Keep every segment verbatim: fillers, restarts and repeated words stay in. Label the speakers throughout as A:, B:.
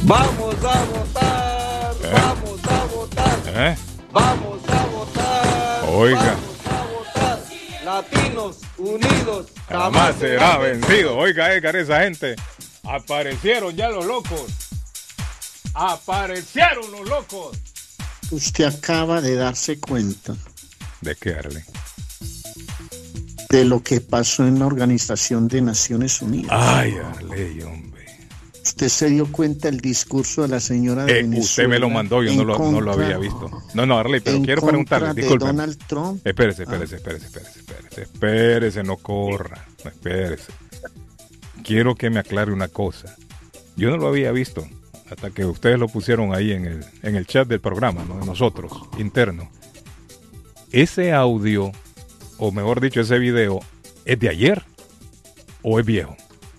A: Vamos a votar,
B: ¿Eh?
A: vamos a votar,
B: ¿Eh?
A: vamos a votar,
B: Oiga.
A: vamos a votar. Latinos unidos
B: Jamás será vencido. Oiga, Edgar, esa gente. Aparecieron ya los locos. Aparecieron los locos.
C: Usted acaba de darse cuenta
B: ¿De qué, Arley?
C: de lo que pasó en la Organización de Naciones Unidas.
B: Ay, Arley, hombre.
C: Usted se dio cuenta del discurso de la señora de
B: Eh,
C: Venezuela.
B: usted me lo mandó, yo no
C: en
B: lo, no lo
C: contra-
B: había visto. No, no, Arley, pero
C: en
B: quiero
C: contra
B: preguntarle,
C: de
B: disculpe.
C: Donald Trump.
B: Espérese, espérese, espérese, espérese, espérese, espérese, no corra, espérese. Quiero que me aclare una cosa. Yo no lo había visto hasta que ustedes lo pusieron ahí en el, en el chat del programa, ¿no? De nosotros, interno. Ese audio, o mejor dicho, ese video, ¿es de ayer o es viejo?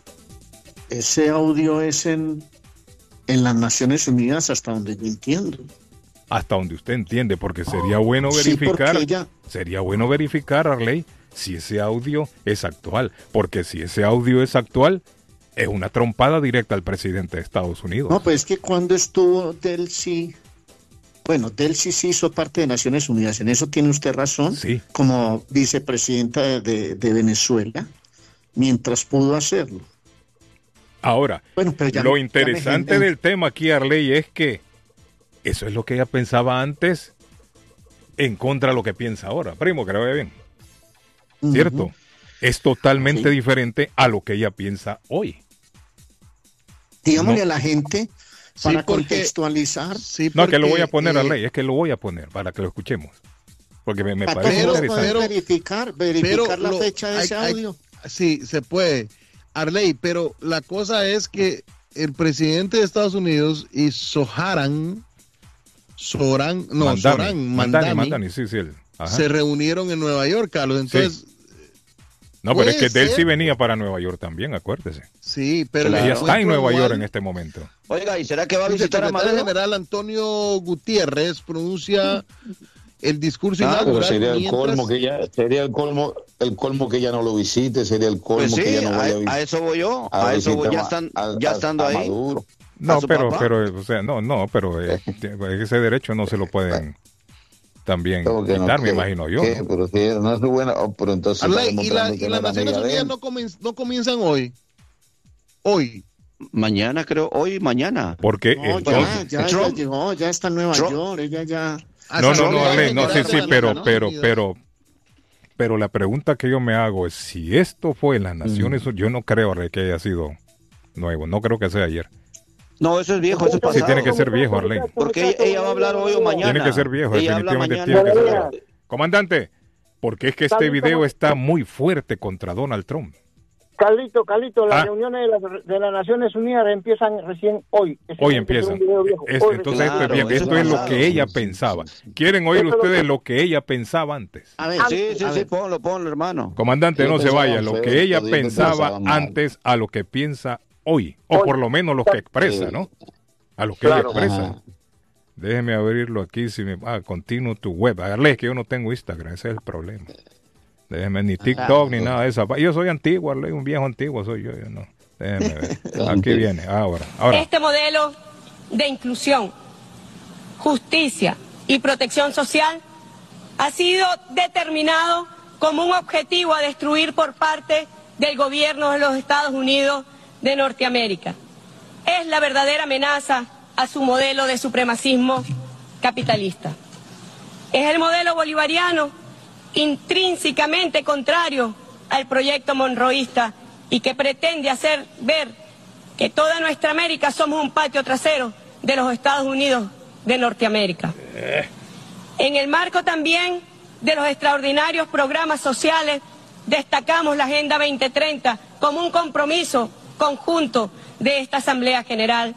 C: Ese audio es en, en las Naciones Unidas, hasta donde yo entiendo.
B: Hasta donde usted entiende, porque sería bueno
C: Sí,
B: verificar,
C: porque ella-
B: sería bueno verificar, Arley, si ese audio es actual, porque si ese audio es actual, es una trompada directa al presidente de Estados Unidos.
C: No, pues es que cuando estuvo Delcy, bueno, Delcy sí hizo parte de Naciones Unidas, en eso tiene usted razón,
B: Sí.
C: como vicepresidenta de, de- de Venezuela, mientras pudo hacerlo.
B: Ahora,
C: Bueno, pero ya
B: lo
C: me- ya
B: interesante
C: me-
B: del tema aquí, Arley, es que eso es lo que ella pensaba antes en contra de lo que piensa ahora. Primo, que lo vea bien.
C: Ujú.
B: ¿Cierto? Es totalmente
C: Sí.
B: diferente a lo que ella piensa hoy.
C: Digámosle
B: No.
C: a la gente,
D: Sí,
C: para
D: porque-
C: contextualizar,
D: Sí,
B: No, que lo voy a
D: porque,
B: poner,
D: eh,
B: Arley, es que lo voy a poner para que lo escuchemos. Porque me, me
C: para
B: parece
D: pero-
C: todos
B: interesante.
C: poder verificar, verificar
D: pero
C: la
D: lo-
C: fecha de
D: hay-
C: ese
D: hay-
C: audio.
D: Sí, se puede. Arley, pero la cosa es que el presidente de Estados Unidos y Soharan, Soran, no,
B: Mandani,
D: Soran,
B: Mandani,
D: Mandani,
B: Mandani, sí, sí. él. Ajá.
D: se reunieron en Nueva York, Carlos. Entonces,
B: No, pero es que
D: puede
B: Delcy
D: ser.
B: venía para Nueva York también, acuérdese.
D: sí, pero
B: Ella
D: el
B: está en
D: encuentro
B: Nueva York
D: anual,
B: en este momento.
E: Oiga, ¿y será que va a
D: el
E: visitar a
D: secretario
E: Maduro?
D: general Antonio Gutiérrez pronuncia el discurso
E: Ah,
F: Pero
D: inaugural.
F: sería el
D: mientras-
F: colmo que ella, sería el colmo, el colmo que ella no lo visite, sería el colmo
E: Pues sí,
F: que ella no
E: a,
F: vaya a
E: a
F: visitar.
E: eso voy yo, a, eso voy, ya, están, ya estando ahí.
F: Maduro.
B: No,
E: su
B: pero,
E: papá?
B: pero, o sea, no, no, pero eh, ese derecho no se lo pueden también
F: ¿Cómo que no?
B: quitar, me
F: ¿Qué?
B: imagino yo.
F: ¿Qué?
B: ¿no?
F: Pero si no es buena, oh, pero entonces está
D: Arley, y, la-
F: demostrando
D: y
F: que no
D: las
F: era
D: Naciones
F: amiga de
D: Unidas
F: él.
D: no, comen- no comienzan hoy. Hoy.
E: Mañana creo, hoy, mañana.
B: Porque
C: No, ya,
B: entonces,
C: ya, ya
E: Trump-
C: llegó, ya está en Nueva
E: Trump-
C: York, ella ya...
D: Ah,
B: no,
D: sí,
B: no, no,
D: Arley,
B: Arley, no, sí,
D: general
B: sí,
D: de las
B: pero,
D: Naciones
B: pero,
D: Unidas.
B: pero, pero la pregunta que yo me hago es si esto fue en las Naciones Unidas, yo no creo, Arley, que haya sido nuevo, no creo que sea ayer.
E: No, eso es viejo, eso es
B: Sí,
E: pasado.
B: tiene que ser viejo, Arley.
E: Porque ella, ella va a hablar hoy o mañana.
B: Tiene que ser viejo,
E: Ella habla
B: definitivamente
E: mañana.
B: tiene que ser viejo. Comandante, porque es que este video está muy fuerte contra Donald Trump.
G: Carlito, Carlito, las
B: Ah.
G: reuniones de las, de las Naciones Unidas empiezan recién hoy. Ese
B: Hoy
G: tiene que ser
B: empiezan.
G: un video viejo.
B: Es-
G: Hoy
B: entonces
G: recién.
B: esto es bien,
E: Claro,
B: esto
E: eso
B: es lo
E: pasado.
B: que ella pensaba. ¿Quieren oír
G: Eso es lo
B: ustedes
G: que-
B: lo que ella pensaba antes?
C: A ver,
E: Sí, sí,
C: a
E: sí,
C: ver,
E: ponlo, ponlo, hermano.
B: Comandante,
F: Ellos
B: no se
F: pensaban
B: vaya, lo
F: feo,
B: que ella
F: toditos
B: pensaba
F: pensaban mal.
B: antes a lo que piensa hoy, o
G: Hoy.
B: por lo menos lo que expresa, ¿no? A lo que
G: Claro.
B: ella expresa.
F: Ajá.
B: Déjeme abrirlo aquí, si me... Ah, continuo tu web. Darle que yo no tengo Instagram, ese es el problema. Déjeme ni TikTok ni nada de eso. Yo soy antiguo, Arley, un viejo antiguo soy yo, yo no. Déjeme ver. Aquí viene, ahora. Ahora.
H: Este modelo de inclusión, justicia y protección social ha sido determinado como un objetivo a destruir por parte del gobierno de los Estados Unidos de Norteamérica. Es la verdadera amenaza a su modelo de supremacismo capitalista. Es el modelo bolivariano intrínsecamente contrario al proyecto monroísta y que pretende hacer ver que toda nuestra América somos un patio trasero de los Estados Unidos de Norteamérica. En el marco también de los extraordinarios programas sociales, destacamos la Agenda veinte treinta como un compromiso conjunto de esta Asamblea General.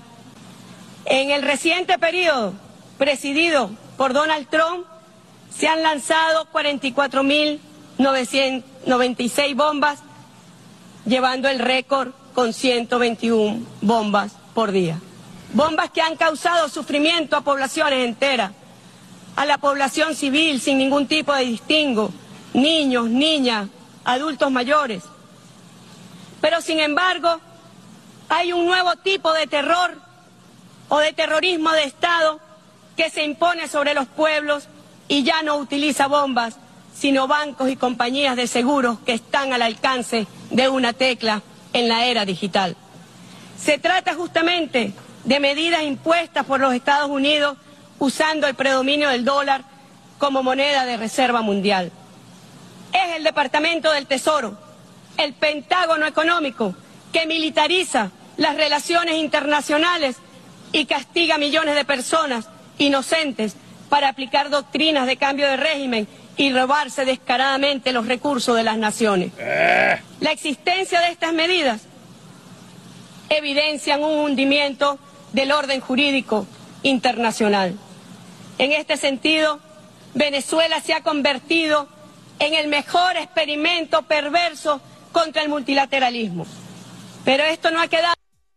H: En el reciente periodo presidido por Donald Trump, se han lanzado cuarenta y cuatro mil novecientos noventa y seis bombas, llevando el récord con ciento veintiuna bombas por día. Bombas que han causado sufrimiento a poblaciones enteras, a la población civil sin ningún tipo de distingo, niños, niñas, adultos mayores. Pero sin embargo, hay un nuevo tipo de terror o de terrorismo de Estado que se impone sobre los pueblos y ya no utiliza bombas, sino bancos y compañías de seguros que están al alcance de una tecla en la era digital. Se trata justamente de medidas impuestas por los Estados Unidos usando el predominio del dólar como moneda de reserva mundial. Es el Departamento del Tesoro, el Pentágono económico, que militariza las relaciones internacionales y castiga a millones de personas inocentes para aplicar doctrinas de cambio de régimen y robarse descaradamente los recursos de las naciones. La existencia de estas medidas evidencian un hundimiento del orden jurídico internacional. En este sentido, Venezuela se ha convertido en el mejor experimento perverso contra el multilateralismo. Pero esto no ha quedado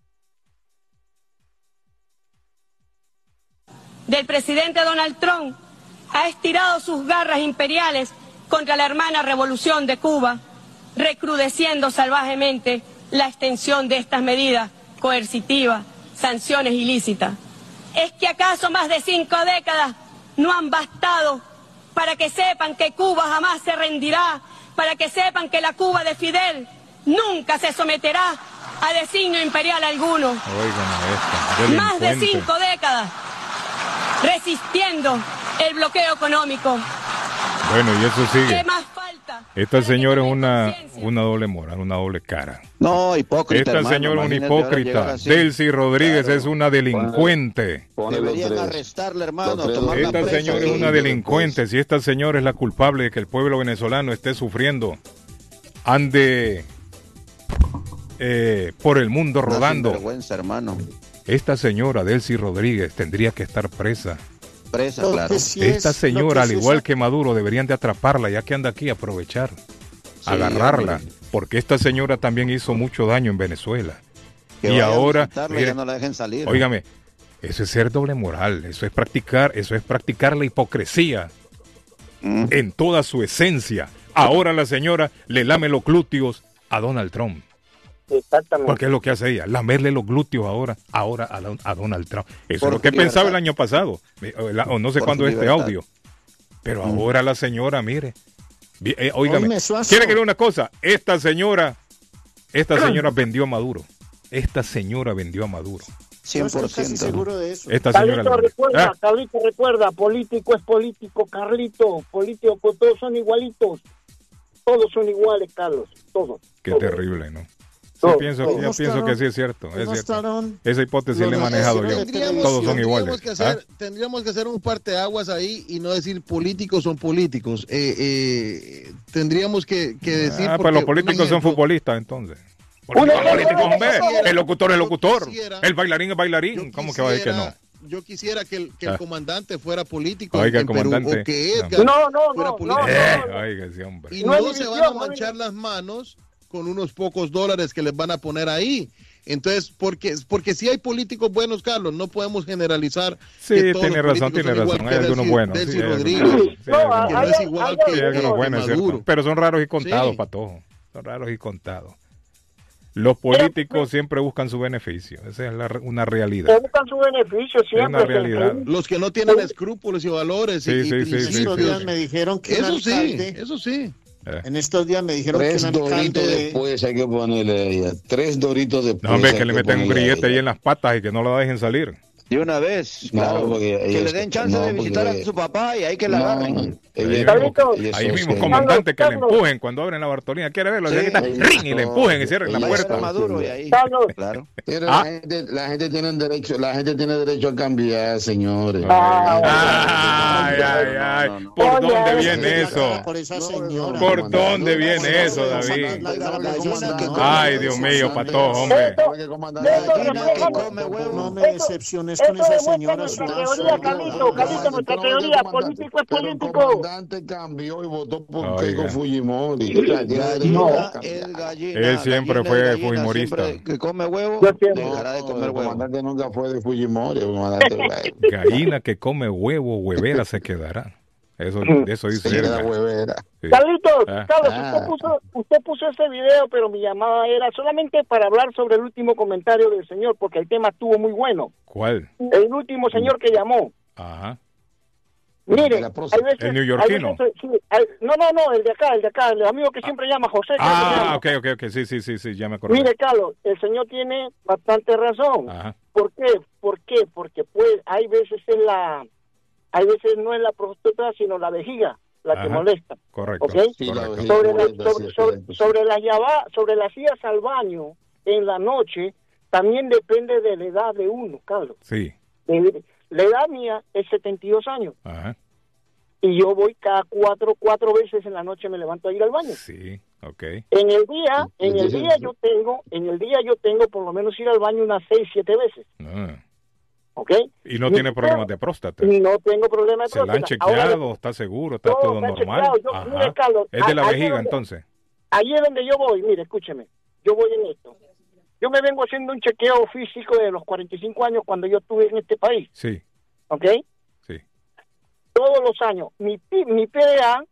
H: del presidente Donald Trump. Ha estirado sus garras imperiales contra la hermana revolución de Cuba, recrudeciendo salvajemente la extensión de estas medidas coercitivas, sanciones ilícitas. ¿Es que acaso más de cinco décadas no han bastado para que sepan que Cuba jamás se rendirá, para que sepan que la Cuba de Fidel nunca se someterá a designio imperial alguno?
B: Oigan esta,
H: más de cinco décadas resistiendo el bloqueo económico.
B: Bueno, y eso sigue.
H: ¿Qué más falta?
B: Esta señora es una, una doble moral, una doble cara.
E: No, hipócrita.
B: Esta
E: hermano,
B: señora es una
E: imagínate ahora
B: hipócrita.
E: llegar así.
B: Delcy Rodríguez
F: Claro.
B: es una delincuente.
F: Ponle los
E: Deberían
F: tres.
E: arrestarle, hermano,
F: Los tres,
E: tomarla
B: Esta
E: presa
B: señora
E: aquí.
B: es una delincuente. Si esta señora es la culpable de que el pueblo venezolano esté sufriendo, ande eh, por el mundo
E: Una
B: rodando.
E: sinvergüenza, hermano.
B: Esta señora, Delcy Rodríguez, tendría que estar presa.
E: Presa,
C: Lo
E: claro.
C: que sí
B: Esta
C: es- lo
B: señora,
C: que
B: al
C: sí es-
B: igual que Maduro, deberían de atraparla, ya que anda aquí, aprovechar, agarrarla,
E: hombre.
B: porque esta señora también hizo mucho daño en Venezuela.
E: Que
B: y
E: vayan a
B: ahora,
E: visitarla y
B: mire,
E: ya no la dejen salir.
B: óigame, eso es ser doble moral, eso es practicar, eso es practicar la hipocresía
E: Mm.
B: en toda su esencia. Ahora la señora le lame los glúteos a Donald Trump.
G: Exactamente.
B: Porque es lo que hace ella, lamerle los glúteos ahora, ahora a, Don- a Donald Trump. Eso
E: Por
B: es lo que
E: su
B: pensaba
E: libertad.
B: el año pasado, eh, o, la- o no sé
E: Por
B: cuándo
E: su
B: este
E: libertad.
B: audio. Pero
E: Mm.
B: ahora la señora, mire, vi- eh, óigame,
C: Oíme, Suazo.
B: ¿quiere que le diga una cosa? Esta señora, esta señora vendió a Maduro. Esta señora vendió a Maduro.
C: Yo
E: cien por
C: estoy casi
E: ciento.
C: seguro de eso.
B: Esta señora
G: Carlito,
B: la vendió.
G: recuerda,
B: Ah,
G: Carlito, recuerda, político es político, Carlito, político, pues todos son igualitos, todos son iguales, Carlos, todos.
B: qué
G: todos.
B: terrible, ¿no? Sí,
G: Todo,
B: pienso,
G: todo.
B: yo pienso
C: Mostraron-
B: que sí es cierto, es cierto.
C: mostraron
B: Esa hipótesis
C: los
B: la he manejado yo.
C: noticieros de televisión.
B: Todos son
D: tendríamos
B: iguales.
D: Que hacer,
B: ¿Ah?
D: Tendríamos que hacer un parteaguas ahí y no decir políticos son políticos. Eh, eh, tendríamos que, que decir.
B: Ah,
D: porque,
B: pues los
D: un
B: políticos son
D: ejemplo,
B: futbolistas, entonces.
G: Un
B: Político,
G: ejemplo,
B: político, hombre.
D: quisiera-
B: El locutor es
D: yo
B: locutor.
D: quisiera-
B: El bailarín es
D: yo
B: bailarín. ¿Cómo que va a decir que no?
D: quisiera- Yo quisiera que el, que el
B: Ah.
D: comandante fuera político
B: Oiga,
D: en
B: el
D: Perú,
B: comandante.
D: o que
B: No.
D: Edgar
G: No, no,
D: fuera
G: no,
D: político.
G: no,
B: Eh,
G: no.
B: oiga, ese hombre.
D: Y
G: No
D: no,
G: hay
D: se
G: división,
D: van a
G: no hay
D: manchar las manos con unos pocos dólares que les van a poner ahí. Entonces, porque porque si hay políticos buenos, Carlos, no podemos generalizar.
B: Sí,
D: que todos
B: tiene
D: los
B: razón,
D: políticos
B: tiene
D: son igual
B: razón.
D: que
B: Hay algunos
D: Delcy-
B: buenos.
D: Delcy
B: sí, hay algunos
D: Rodríguez,
B: buenos, sí,
G: No,
B: hay algunos
G: hay-
D: que no
B: buenos.
D: es igual
G: hay-
D: que,
B: Sí, hay algunos
D: que
B: buenos, es cierto.
D: Maduro.
B: Pero son raros y contados,
D: Sí.
B: Patojo. Son raros y contados. Los políticos siempre buscan su beneficio. Esa es la, re- una
G: Se
B: realidad.
G: buscan su beneficio siempre.
B: una realidad.
D: Los que no tienen escrúpulos y valores
B: Sí,
D: y, y
B: sí, sí,
C: En
D: principios.
B: sí,
C: estos
B: sí.
C: días me dijeron que un
D: Eso sí,
C: alcalde,
D: eso sí.
B: Eh.
C: en estos días me dijeron que
F: Tres
C: un
F: doritos
C: alcalde de,
F: después hay que ponerle a ella. Tres doritos después.
B: No, hombre,
F: hay
B: que le meten un
F: ponerle a
B: grillete ahí
F: ella.
B: en las patas y que no la dejen salir.
E: De una vez,
F: No,
E: claro.
F: porque
E: Que
F: ella
E: le
F: es-
E: den chance
F: no,
E: de visitar
F: porque-
E: a su papá y ahí que la
F: No,
E: agarren.
F: ella es-
G: Carlitos.
F: ella es
B: Ahí mismo,
F: social.
B: comandante, que le
G: Carlos.
B: empujen cuando abren la Bartolina. ¿Quiere verlo?
E: Sí.
B: Ahí está, ring, y le empujen y cierren la
F: Ella-
E: Vaya a
B: puerta.
E: Maduro y ahí.
G: Carlos.
E: Claro.
F: Pero
B: Ah.
F: la gente, la gente tiene derecho, la gente tiene derecho a cambiar, señores.
G: Ah,
B: Ay, ay, ay.
E: No, no, no.
B: ¿Por
G: Oye,
B: dónde
G: oye,
B: viene
C: la
B: eso?
C: cara por esa señora.
B: ¿Por
F: comandante.
B: dónde viene
F: No,
B: eso,
F: no,
B: David?
C: La cara de esa señora.
B: Ay, Dios mío, Patojo, hombre.
G: Esto-
F: Porque, comandante,
G: Beto,
F: aquí
G: Beto,
F: no-
G: Beto,
E: come huevo.
C: No me
G: Esto-
C: decepciones
G: esto
C: con esa
G: demuestra
C: señora.
G: nuestra
C: Suazo.
G: teoría, Carlito, Carlito, nuestra teoría, político es
F: Pero
G: político.
F: el comandante cambió y votó por
B: Oiga.
F: Keiko Fujimori. O sea, tiene derecho
E: Gallina
F: a cambiar.
E: es gallina.
B: Él siempre
E: gallina
B: fue
E: es gallina,
B: fujimorista.
E: siempre que come huevo,
G: Yo siempre.
E: dejará de comer
F: el
E: huevo.
F: comandante nunca fue de Fujimori. El comandante,
B: Gallina que come huevo, huevera se quedará. Eso, de eso dice
F: Sí,
B: Edgar.
F: la huevera.
B: Sí.
G: Carlitos,
B: Ah.
G: Carlos,
F: Ah.
G: usted puso, usted puso ese video, pero mi llamada era solamente para hablar sobre el último comentario del señor, porque el tema estuvo muy bueno.
B: ¿Cuál?
G: El último señor que llamó.
B: Ajá.
G: Mire,
F: De la
G: hay
F: próstata.
G: veces,
B: ¿El neoyorquino?
G: hay veces, sí, hay- no, no, no, el de acá, el de acá, el amigo que siempre llama, José. creo que se
B: Ah,
G: llama.
B: ok, ok, ok. Sí, sí, sí, sí, ya me acordé.
G: Mire, Carlos, el señor tiene bastante razón.
B: Ajá.
G: ¿Por qué? ¿Por qué? Porque pues hay veces es la, hay veces no es la próstata, sino la vejiga la que
B: Ajá.
G: molesta.
B: Correcto.
G: ¿Ok?
F: Sí, la
B: correcto.
F: vejiga.
G: Sobre, la-
F: molesta,
G: sobre,
F: sí,
G: sobre,
F: sí, sí.
G: sobre las llava- sobre las idas al baño en la noche, también depende de la edad de uno, Carlos.
B: Sí.
G: De- la edad mía es setenta y dos años
B: Ajá.
G: y yo voy cada cuatro, cuatro veces en la noche me levanto a ir al baño.
B: Sí. Ok.
G: En el día, en el
F: Entonces-
G: día yo tengo, en el día yo tengo por lo menos ir al baño unas seis, siete veces,
B: Ah.
G: ¿ok?
B: Y no
G: Mi
B: tiene
G: sistema-
B: problemas de próstata.
G: No tengo problema de
B: ¿Se la han
G: próstata. Ahora,
B: chequeado? ¿Está seguro? ¿Está
G: todo
B: todo
G: está
B: normal?
G: chequeado. Yo-
B: Ajá.
G: mire, Carlos,
B: Es de la
G: a-
B: vejiga,
G: ayer-
B: entonces.
G: ahí es donde yo voy, mire, escúcheme, yo voy en esto. Yo me vengo haciendo un chequeo físico de los cuarenta y cinco años cuando yo estuve en este país,
B: Sí.
G: ¿ok?
B: Sí.
G: Todos los años. Mi, P- mi P D A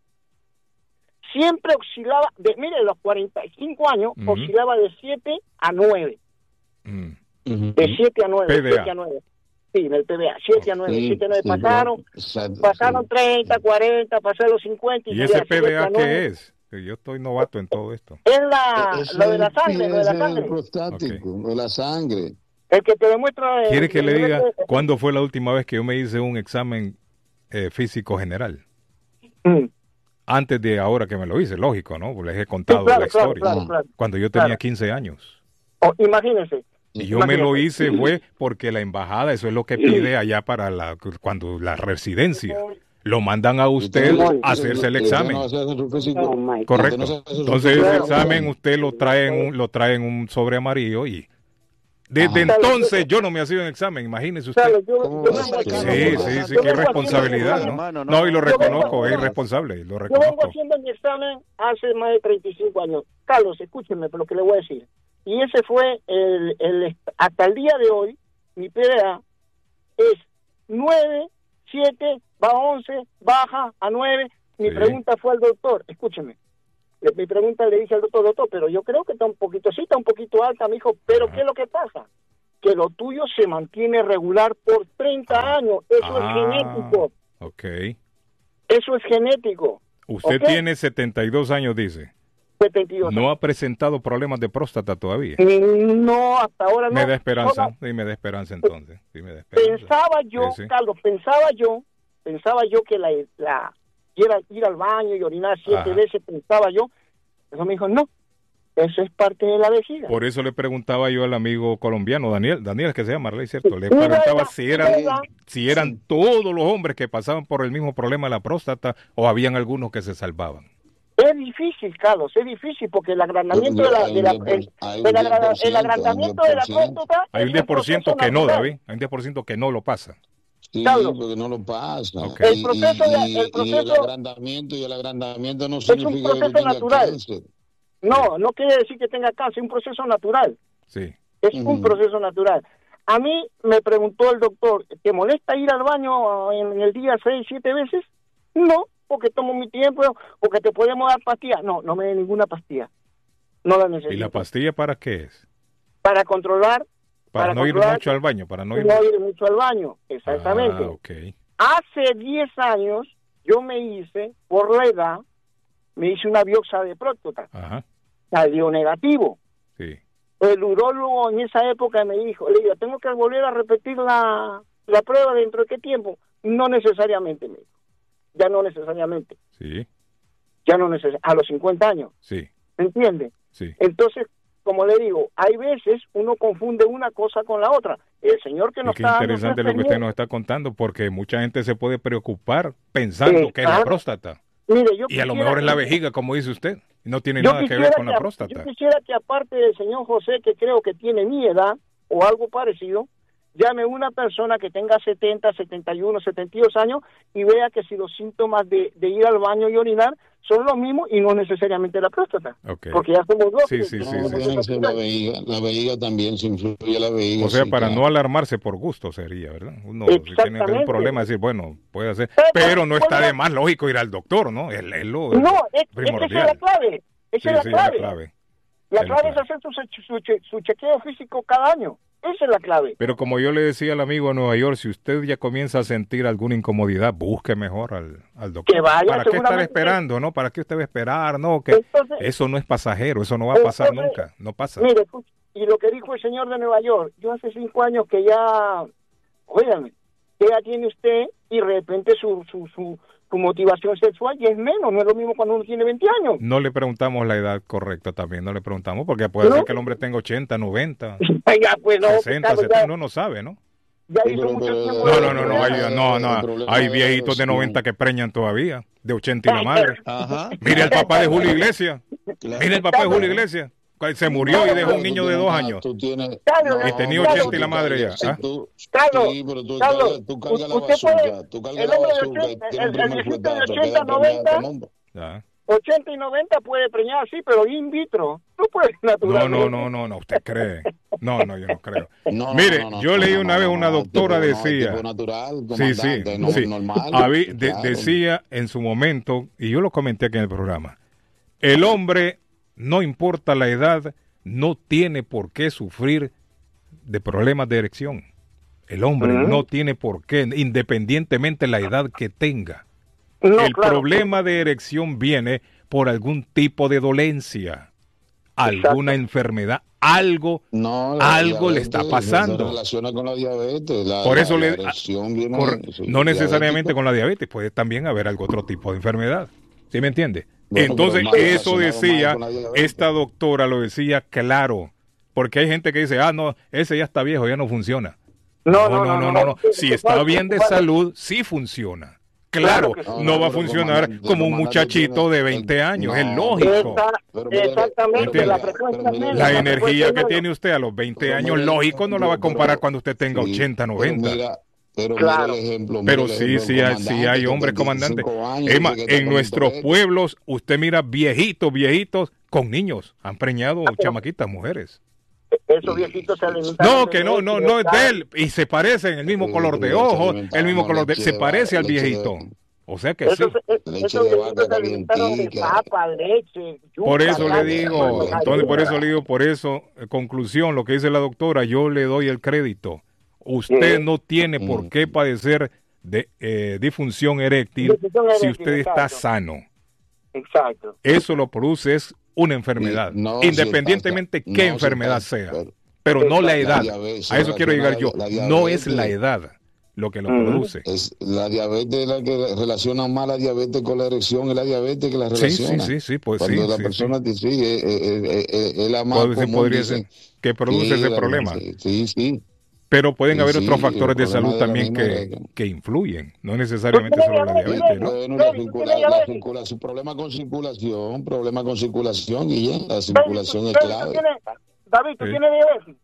G: siempre oscilaba, de, mire, los cuarenta y cinco años,
B: Ujú.
G: oscilaba de siete a nueve.
B: Mm.
F: Ujú.
G: De siete a nueve.
B: P D A.
G: siete a nueve. Sí, del P D A, siete a nueve.
F: Sí,
G: siete a nueve
F: sí,
G: pasaron,
F: exacto,
G: pasaron
F: sí.
G: treinta, cuarenta, pasé los cincuenta.
B: ¿Y
G: ya
B: ese
G: siete
B: P D A
G: a nueve.
B: qué es? Que yo estoy novato en todo esto.
G: Es la,
F: Ese
G: lo de la
F: es-
G: sangre, lo de la
F: ese es
G: sangre.
F: el prostático, de la sangre.
G: El que te demuestra... el-
B: ¿Quiere que
G: el
B: le
G: nivel
B: diga
G: de-
B: cuándo fue la última vez que yo me hice un examen eh, físico general?
G: Mm.
B: Antes de ahora que me lo hice, lógico, ¿no? Pues les he contado
G: Sí, claro,
B: la
G: claro,
B: historia.
G: claro, claro.
B: Cuando yo tenía
G: Claro.
B: quince años.
G: Oh, imagínense.
B: Y yo me lo
G: Imagínate.
B: hice fue porque la embajada, eso es lo que pide allá para la cuando la residencia. Lo mandan a usted a hacerse el examen.
F: Usted no hace su físico.
G: Oh, my
B: Correcto.
F: Usted no se hace su
B: Entonces ese
F: físico.
B: examen usted lo trae en un, lo trae en un sobre amarillo y desde
F: Ajá.
B: entonces yo no me hacía un examen, imagínese usted.
G: Claro, yo-
F: ¿Cómo
G: yo
F: va a
G: vengo
F: ser,
G: haciendo-
B: Sí,
F: Carlos?
B: sí, sí,
G: yo
B: qué
G: vengo
B: irresponsabilidad,
G: haciendo-
B: ¿no?
E: hermano, no.
B: No, y lo
G: Yo vengo
B: reconozco, es
G: haciendo-
B: irresponsable, lo
G: Yo vengo
B: reconozco.
G: haciendo mi examen hace más de treinta y cinco años. Carlos, escúcheme por lo que le voy a decir. Y ese fue el, el hasta el día de hoy, mi P D A es nueve, siete, va a once, baja a nueve. Mi
B: Sí.
G: pregunta fue al doctor, escúcheme. Le- Mi pregunta le dije al doctor, doctor, pero yo creo que está un poquito, sí está un poquito alta, me dijo, pero
B: Ajá.
G: ¿qué es lo que pasa? Que lo tuyo se mantiene regular por treinta
B: Ah.
G: años. Eso
B: Ah,
G: es genético.
B: Ok.
G: Eso es genético.
B: Usted
G: Ok.
B: tiene setenta y dos años, dice.
G: setenta y dos.
B: No ha presentado problemas de próstata todavía.
G: No, hasta ahora no.
B: Me da esperanza,
G: Solo
B: sí, me da esperanza entonces. Sí, me da esperanza.
G: pensaba yo,
B: Sí, sí.
G: Carlos, pensaba yo, pensaba yo que la, la ir, a- ir al baño y orinar siete
B: Ajá.
G: veces, pensaba yo. Eso me dijo, no, eso es parte de la vejiga.
B: Por eso le preguntaba yo al amigo colombiano, Daniel, Daniel es que se llama, Marley, ¿cierto? Le
G: Mira,
B: preguntaba
G: mira,
B: si eran,
G: mira.
B: si eran todos los hombres que pasaban por el mismo problema de la próstata o habían algunos que se salvaban.
G: Es difícil, Carlos, es difícil porque el agrandamiento de la, de la- el,
F: Hay un
G: el agra-
F: diez por ciento,
G: el agrandamiento de la
F: hay un diez por ciento.
G: próstata
B: Hay un
G: es
B: diez por ciento
G: proceso
B: que no,
G: natural.
B: David, hay un diez por ciento que no lo pasa.
F: Sí,
G: Carlos.
F: porque no lo pasa.
B: Ok.
G: El
F: Y-
G: proceso de-
F: y,
G: el
F: y
G: proceso-
F: el agrandamiento y el agrandamiento no
G: un
F: significa que
G: proceso
F: tenga
G: natural.
F: cáncer.
G: No, no quiere decir que tenga cáncer, es un proceso natural.
B: Sí.
G: Es
F: Ujú.
G: un proceso natural. A mí me preguntó el doctor, ¿te molesta ir al baño en el día seis, siete veces? No, porque tomo mi tiempo, porque te podemos dar pastillas. No, no me dé ninguna pastilla. No la necesito.
B: ¿Y la pastilla para qué es?
G: Para controlar,
B: Para,
G: Para
B: no ir
G: controlar-
B: mucho al baño, para no
G: no
B: ir
G: ir, mucho al baño. Exactamente.
B: Ah, ok.
G: Hace diez años yo me hice, por la edad, me hice una biopsia de próstata.
B: Ajá,
G: Salió negativo.
B: sí.
G: El urólogo en esa época me dijo, le digo, ¿tengo que volver a repetir la, la prueba dentro de qué tiempo? No necesariamente, me dijo. Ya no necesariamente.
B: Sí,
G: Ya no necesariamente. A los cincuenta años.
B: sí,
G: ¿Me entiende?
B: sí.
G: Entonces, como le digo, hay veces uno confunde una cosa con la otra. El señor que
B: Y
G: nos
B: qué
G: está dando
B: interesante
G: esa
B: lo que usted nos
G: experiencia-
B: está contando, porque mucha gente se puede preocupar pensando que es la
G: Exacto.
B: próstata.
G: Mire, yo
B: Y a lo
G: quisiera
B: mejor es la
G: que-
B: vejiga, como dice usted. No tiene
G: Yo
B: nada que ver
G: quisiera
B: con la
G: que-
B: próstata.
G: Yo quisiera que aparte del señor José, que creo que tiene mi edad o algo parecido, llame una persona que tenga setenta, setenta y uno, setenta y dos años y vea que si los síntomas de, de ir al baño y orinar son los mismos y no necesariamente la próstata.
B: Okay.
G: Porque ya somos dos.
B: Sí, sí,
F: No,
B: sí,
F: no
B: sí.
F: tiene que ser la vejiga. La vejiga también se influye la vejiga.
B: O sea,
F: sí,
B: para
F: claro.
B: no alarmarse por gusto sería, ¿verdad? Uno si tiene algún
G: Exactamente.
B: problema, decir, bueno, puede hacer.
G: Pero,
B: Pero no está
G: bueno,
B: de más lógico ir al doctor, ¿no? Es, es lo
G: No, es, es que esa es
B: primordial.
G: la clave. Esa
B: Sí,
G: es la
B: sí,
G: clave.
B: es la clave.
G: La
B: Es la
G: clave es
B: clave.
G: hacer su, su, su che- su chequeo físico cada año. Esa es la clave.
B: Pero como yo le decía al amigo de Nueva York, si usted ya comienza a sentir alguna incomodidad, busque mejor al, al doctor.
G: Que vaya,
B: ¿Para qué estar
G: seguramente.
B: esperando, no? ¿Para qué usted va a esperar? No, que
G: Entonces-
B: eso no es pasajero, eso no va a pasar
G: Entonces,
B: nunca, no pasa.
G: Mire, escuche, y lo que dijo el señor de Nueva York, yo hace cinco años que ya, óigame, ¿qué edad tiene usted? Y de repente su, su, su, su motivación sexual ya es menos, no es lo mismo cuando uno tiene veinte años.
B: No le preguntamos la edad correcta también, no le preguntamos, porque puede
G: ¿No?
B: ser que el hombre tenga ochenta, noventa,
G: Ya, pues no,
B: sesenta,
G: Carlos,
B: setenta,
G: ya-
B: uno no sabe, ¿no?
G: ya
F: Sí,
G: hizo
F: pero-
G: mucho
F: pero-
G: tiempo.
B: No,
G: de-
B: no, no, no, hay, no,
F: El
B: no,
F: problema
B: hay
F: de la
B: viejitos de
F: erección.
B: noventa que preñan todavía, de ochenta y la madre.
E: Ajá.
B: Mire al papá de Julio Iglesias,
F: Claro.
B: mire el papá de Julio Iglesias, se murió y dejó un niño de dos años.
F: Tú tienes,
G: Carlos,
B: Y tenía
F: pero
B: ochenta
F: tú
B: y la madre
F: cargas-
B: ya, ¿ah?
F: tú-
G: Carlos,
F: sí, pero tú
G: Carlos,
F: cargas, tú cargas la
G: usted
F: bazooka,
G: puede-
F: tú cargas
G: el
F: la
G: hombre de
F: bazooka y
G: ochenta,
F: tiene un
G: el- el
F: primer
G: viejito de
F: fuetazo,
G: ochenta,
F: queda preñada
G: noventa.
F: con hombre.
B: Ya.
G: ochenta y noventa puede preñar, sí, pero in vitro. No puede
B: No,
G: naturalmente.
B: no, no, no, no, usted cree. No, no, yo no creo.
F: No, no,
B: Mire,
F: no, no,
B: yo
F: no,
B: leí
F: no,
B: una
F: no,
B: vez
F: no,
B: una
F: no,
B: doctora
F: tipo, no,
B: decía,
F: tipo natural,
B: sí, sí,
F: comandante, no,
B: sí.
F: normal.
B: Habí- de-
F: claro.
B: decía en su momento, y yo lo comenté aquí en el programa, el hombre, no importa la edad, no tiene por qué sufrir de problemas de erección. El hombre
G: Ujú.
B: no tiene por qué, independientemente de la edad que tenga.
G: No,
B: el
G: claro.
B: problema de erección viene por algún tipo de dolencia, alguna enfermedad, algo,
F: No, la
B: algo le
F: diabetes
B: está pasando.
F: Se relaciona con la diabetes. La,
B: Por
F: la-
B: eso
F: la
B: le-
F: erección viene-
B: Cor-
F: sí,
B: no necesariamente
F: diabético.
B: con la diabetes, puede también haber algún otro tipo de enfermedad. ¿Sí me entiende?
F: Bueno,
B: Entonces,
F: pero más
B: eso
F: relacionado
B: decía,
F: más con la diabetes.
B: esta doctora lo decía claro, porque hay gente que dice, ah, no, ese ya está viejo, ya no funciona.
G: No,
B: No, no, no, no, no. Si está bien de salud, sí funciona. Claro,
G: Claro que sí.
B: no
F: No,
B: va a
F: pero
B: funcionar
F: comandante,
B: como un
F: comandante,
B: muchachito
F: tiene-
B: de veinte años,
F: no,
B: es lógico.
G: Esa-
F: Pero mire,
G: exactamente,
B: ¿entiende?
G: la frecuencia
F: Pero mire,
G: menos,
B: La
F: la
B: energía
G: frecuencia
B: que
G: menos.
B: tiene usted a los veinte
F: Pero
B: años,
F: mire,
B: lógico, no la va a
F: pero-
B: comparar cuando usted tenga
F: sí,
B: ochenta,
F: pero
B: noventa.
F: mira, Pero
G: Claro.
F: mira el ejemplo. mira
B: Pero
F: el
B: sí,
F: ejemplo
B: sí,
F: del
B: hay, sí
F: comandante,
B: hay
F: que
B: hombres
F: tiene
B: comandantes.
F: veinticinco años,
B: Es más,
F: dice que
B: en
F: está
B: nuestros
F: con
B: pueblos, usted mira viejitos, viejitos con niños. Han preñado chamaquitas, mujeres.
G: Esos viejitos se alimentan.
B: No, que no, no, no es de él. Y se parecen, el mismo color de ojos, el mismo color de... Se parece al viejito. O sea que sí.
G: Esos,
F: Leche
G: esos
F: de
G: viejitos
F: vaca
G: se alimentaron de
F: calientica.
G: papa, leche, yuca,
B: Por eso le
G: carne,
B: digo,
G: carne,
B: entonces por
G: gallina.
B: eso le digo, por eso, eh, conclusión, lo que dice la doctora, yo le doy el crédito. Usted
G: Sí.
B: no tiene por qué padecer de eh, disfunción eréctil
G: Disfunción
B: si
G: eréctil,
B: usted está
G: exacto.
B: sano.
G: Exacto.
B: Eso lo produce es una enfermedad,
F: Sí, no, sí,
B: independientemente
F: está-
B: qué
F: no, sí
B: enfermedad
F: está-
B: sea,
F: pero-
B: pero no la
G: La
B: edad.
F: diabetes,
B: A eso quiero llegar yo.
F: la- la
B: No es
F: diabetes.
B: la edad lo que lo
G: Ujú.
B: produce.
F: Es la diabetes es la que relaciona más la diabetes con la erección, es la diabetes que la
B: Sí, sí,
F: relaciona.
B: sí, sí, pues
F: Cuando
B: sí,
F: la
B: sí,
F: persona te sigue, es, es- es- es- es la más
B: Puede ser-
F: común,
B: podría
F: dicen,
B: ser que produce
F: sí,
B: ese
F: la-
B: problema.
F: Sí, sí, sí.
B: Pero pueden
F: Sí,
B: haber
F: sí,
B: otros factores de
F: el problema
B: salud
F: de la
B: también
F: misma
B: que,
F: regla.
B: que influyen, no necesariamente
G: Usted
B: solo la
G: tiene
B: diabetes, ¿no?
F: Bueno, la
G: Baby,
F: circula-
G: ¿tiene
F: la
G: diabetes?
F: circula- su problema con circulación, problema con circulación, Guillén, la
G: Baby,
F: circulación es
G: Baby, ¿tú
F: clave.
G: tienes- David, ¿tú
B: Sí.
G: tienes diabetes?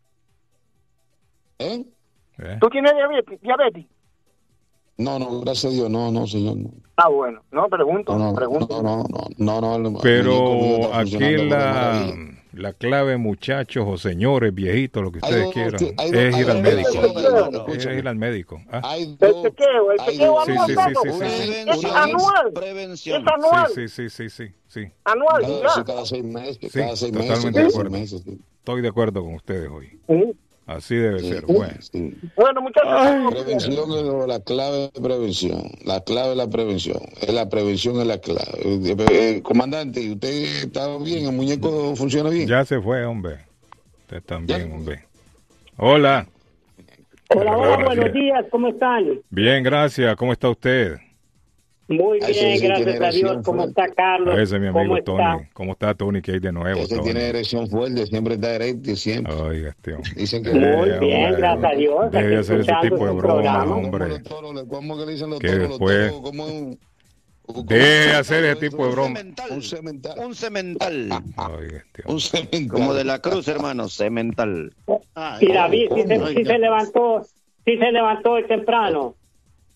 F: ¿Eh?
B: ¿Eh?
G: ¿Tú tienes diabetes? ¿Diabetes?
F: No, no, gracias a Dios, no, no, señor, no.
G: Ah, bueno. No, pregunto,
F: No, no,
G: pregunto.
F: no, no, no, no, no, el muñeco mío
B: Pero
F: está
B: aquí
F: funcionando de
B: la,
F: maravilla.
B: la clave, muchachos o señores, viejitos, lo que
F: Hay
B: ustedes
F: dos-
B: quieran,
F: hay dos-
B: es ir
F: hay
B: al
F: dos-
B: médico.
G: escúchame,
B: Es
F: escúchame.
B: ir al médico. ¿Ah?
F: Hay
G: El
F: dos-
G: chequeo, el
F: hay
G: chequeo
F: dos-
G: anual,
B: Sí, sí,
G: Carlos.
B: sí, sí, sí.
G: Es anual.
E: Prevención.
G: Es anual.
B: Sí, sí, sí, sí, sí, sí.
G: Anual,
F: Cada,
G: ya.
F: sí, cada seis meses,
B: Sí,
F: cada seis meses,
B: totalmente
F: cada
B: de
F: seis
B: acuerdo.
F: meses, sí.
B: Estoy de acuerdo con ustedes hoy.
G: Sí.
B: Así debe
F: Sí,
B: ser.
F: sí,
B: Bueno.
F: sí.
G: Bueno, muchachos.
F: Prevención es lo- la clave de prevención. La clave es la prevención. Es la prevención es la clave. Eh, eh, comandante, ¿y usted está bien? ¿El muñeco funciona bien?
B: Ya se fue, hombre. Usted también, hombre. Hola.
I: Hola, hola,
B: Ahora
I: buenos
B: sí.
I: días, ¿cómo están?
B: Bien, gracias. ¿Cómo está usted?
I: Muy
F: Ay, sí,
I: bien,
F: sí,
I: gracias
F: tiene
I: a Dios.
F: erección
I: ¿Cómo
F: fuerte.
I: está Carlos?
B: Ese es mi
I: ¿Cómo
B: amigo
I: está?
B: Tony. ¿Cómo está Tony? Que hay de nuevo,
F: Ese
B: Tony?
F: tiene erección fuerte, siempre está erecto, siempre.
B: Oiga, este hombre.
F: Dicen que...
I: Muy
B: Eh,
I: bien,
B: hombre,
I: gracias a Dios.
B: Deje de
I: aquí
B: hacer ese
I: escuchando
B: tipo de
I: su
B: broma,
I: programa.
B: hombre.
F: Los toros, ¿cómo que le dicen los
B: Que
F: toros? Los
B: después-
F: toros, como un... como-
B: Deje de
F: como-
B: hacer ese
F: como-
B: tipo de broma.
E: Cemental.
F: Un cemental.
E: Un cemental.
B: Oiga, este hombre.
F: Un cemental.
E: Como de la cruz, hermano. Cemental.
I: Y David, sí se,
F: ¿Cómo?
I: sí se levantó, sí se levantó hoy temprano.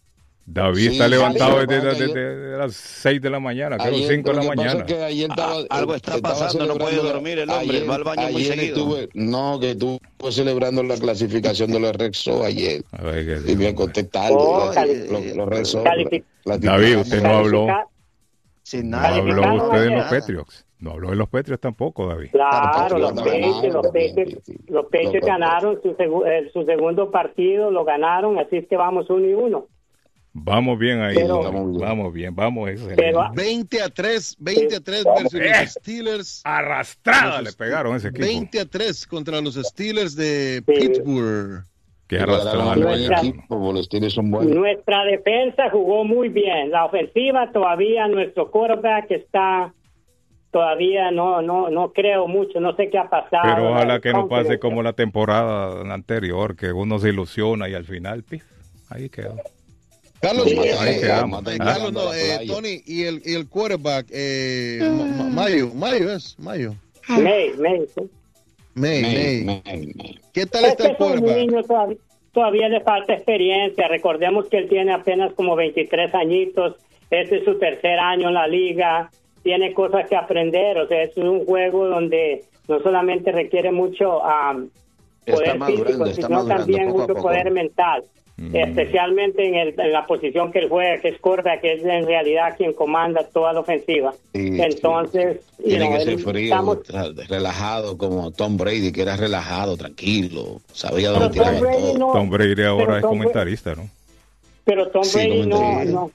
B: David
F: Sí,
B: está
F: sí,
B: levantado
F: sí,
B: desde,
F: sí,
B: desde- desde las seis de la mañana, creo
F: Ayer,
B: cinco de
F: lo
B: la
F: que pasa
B: mañana.
F: es que ayer estaba,
E: Ah, algo está
F: estaba
E: pasando, no puede
F: celebrando la-
E: dormir el hombre,
F: ayer-
E: va al baño muy
F: ayer
E: seguido.
F: estuve- no, que estuve celebrando la clasificación de los Rexo ayer.
B: Ay, qué
F: Y
B: Dios,
F: me
B: hombre.
F: acosté tarde.
I: Oh,
F: la-
I: cali-
F: los, los Rexo,
I: calific-
F: la- la
B: David,
F: titularidad
B: usted no habló.
I: Calificar-
E: Sin
B: No
E: nada.
B: habló
I: Calificaron
B: usted de
I: ayer.
B: los Patriots. No habló de los Patriots tampoco, David.
I: Claro, los
F: Patriots
I: Patriots,
F: ganaron
I: los
F: también,
I: Patriots,
F: sí, sí.
I: los Patriots
F: Los-
I: ganaron su, segu- eh, su segundo partido, lo ganaron, así es que vamos uno y uno.
B: Vamos bien ahí,
I: Pero-
B: David. Vamos bien, vamos excelente.
I: Pero
D: veinte a tres, veinte a tres versus
B: Eh.
D: los Steelers.
B: Arrastrada
D: Los
B: le pegaron a ese equipo.
D: veinte a tres contra los Steelers de
I: Sí.
D: Pittsburgh.
B: Qué
F: Le ganaron
B: arrastrada
F: al
B: le
F: buen
I: Nuestra-
B: pegaron.
F: equipo, porque los Steelers son buenos.
I: nuestra defensa jugó muy bien. La ofensiva todavía, nuestro quarterback está todavía no no no creo mucho, no sé qué ha pasado.
B: Pero ojalá
I: La
B: que no pase
I: confidence.
B: como la temporada anterior, que uno se ilusiona y al final, pif, ahí quedó.
D: Carlos,
F: Sí,
D: eh,
B: ahí
D: eh,
B: quedamos.
D: eh,
B: Ah.
D: Carlos, no, eh, Tony, y el, y el quarterback, eh, Ma- Ma- Mayo, Mayo es, Mayo.
I: May, May, sí.
D: May, May.
F: Man, man, man.
D: ¿Qué tal
I: Es
D: está
I: que
D: el
I: es un
D: quarterback?
I: niño, todavía, todavía le falta experiencia. Recordemos que él tiene apenas como veintitrés añitos. Este es su tercer año en la liga. Tiene cosas que aprender. O sea, es un juego donde no solamente requiere mucho um,
E: Está
I: poder
E: madurando,
I: físico,
E: está
I: sino
E: madurando
I: también
E: poco a
I: mucho
E: poco.
I: poder mental.
B: Mm.
I: Especialmente en, el- en la posición que él juega, que es quarterback, que es en realidad quien comanda toda la ofensiva.
F: Sí,
I: Entonces, you
F: Tiene
I: know,
F: que ser
I: él-
F: frío,
I: estamos-
F: tra- relajado, como Tom Brady, que era relajado, tranquilo, sabía
I: Pero
F: dónde
I: Tom
F: tiraba
I: Brady
F: todo.
I: no-
B: Tom Brady ahora
I: pero
B: es
I: Tom
B: comentarista, ¿no?
I: Pero Tom
F: Sí,
I: Brady no,
F: comentarista.
I: no.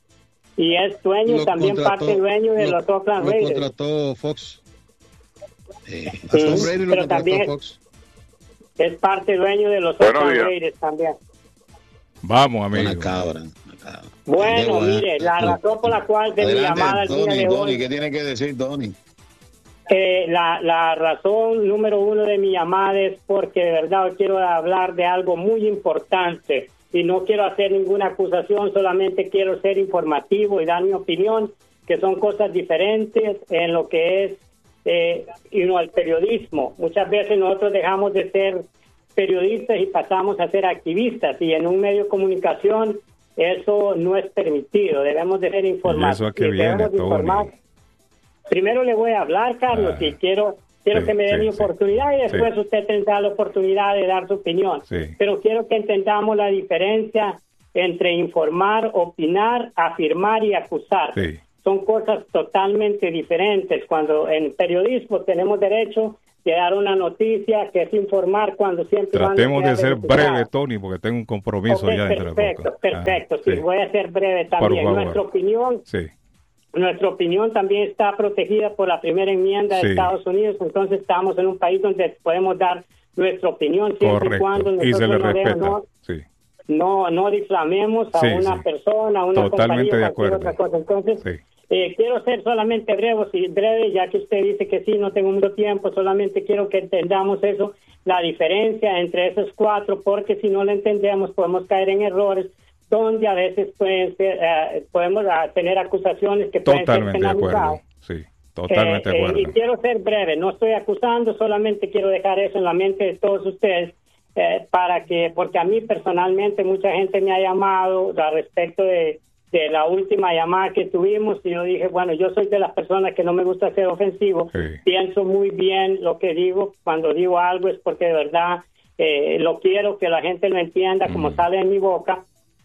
I: Y es dueño,
D: Lo
I: también
D: contrató-
I: parte dueño de
D: lo-
I: los Oakland
D: Lo
I: Raiders.
D: contrató Fox.
F: Sí.
D: A Tom
I: Sí,
D: Brady lo
I: pero
D: contrató
I: también-
D: Fox.
I: Es parte dueño de los
J: Buenos
I: Oakland
J: días.
I: Raiders también.
B: Vamos, amigo.
F: Una cabra, una cabra.
I: Bueno,
F: Qué
I: mire, la razón por la cual de mi
F: Adelante,
I: llamada el día
F: Tony,
I: de
F: Tony,
I: hoy,
F: ¿qué tiene que decir Tony?
I: eh, la, la razón número uno de mi llamada es porque de verdad hoy quiero hablar de algo muy importante y no quiero hacer ninguna acusación, solamente quiero ser informativo y dar mi opinión, que son cosas diferentes en lo que es eh, you know, el periodismo. Muchas veces nosotros dejamos de ser periodistas y pasamos a ser activistas, y en un medio de comunicación eso no es permitido. Debemos de ser
B: ¿Y
I: informados.
B: eso a qué viene, Tony?
I: Primero le voy a hablar, Carlos,
B: Ah,
I: y quiero quiero
B: sí,
I: que me dé
B: sí,
I: mi
B: sí.
I: oportunidad y después
B: Sí.
I: usted tendrá la oportunidad de dar su opinión.
B: Sí.
I: Pero quiero que entendamos la diferencia entre informar, opinar, afirmar y acusar.
B: Sí.
I: Son cosas totalmente diferentes. Cuando en periodismo tenemos derecho de dar una noticia, que es informar cuando siempre van a
B: Tratemos de
I: ser
B: ser
I: verificadas.
B: breve, Tony, porque tengo un compromiso
I: Ok,
B: ya dentro de
I: perfecto,
B: poco.
I: perfecto.
B: Ah,
I: sí, voy a ser breve también.
B: favor.
I: Nuestra opinión
B: Sí,
I: Nuestra opinión también está protegida por la primera enmienda de
B: Sí.
I: Estados Unidos, entonces estamos en un país donde podemos dar nuestra opinión siempre y cuando
B: correcto. Y se
I: nosotros
B: le
I: no,
B: respeta.
I: demos-
B: Sí,
I: no, no difamemos a
B: Sí,
I: una
B: sí.
I: persona, a una
B: Totalmente
I: compañía,
B: de
I: cualquier
B: acuerdo.
I: otra cosa. Entonces,
B: sí.
I: eh, quiero ser solamente breve, si- breve, ya que usted dice que sí, no tengo mucho tiempo, solamente quiero que entendamos eso, la diferencia entre esos cuatro, porque si no lo entendemos podemos caer en errores donde a veces pueden ser, eh, podemos ah, tener acusaciones que pueden ser
B: Totalmente de
I: penalizadas.
B: acuerdo. Sí, totalmente
I: Eh,
B: de
I: eh,
B: acuerdo.
I: y quiero ser breve, no estoy acusando, solamente quiero dejar eso en la mente de todos ustedes, eh, para que, porque a mí personalmente mucha gente me ha llamado al respecto de, de la última llamada que tuvimos, y yo dije, bueno, yo soy de las personas que no me gusta ser ofensivo,
B: Sí.
I: pienso muy bien lo que digo, cuando digo algo es porque de verdad eh, lo quiero que la gente lo entienda como
B: Mm.
I: sale en mi boca,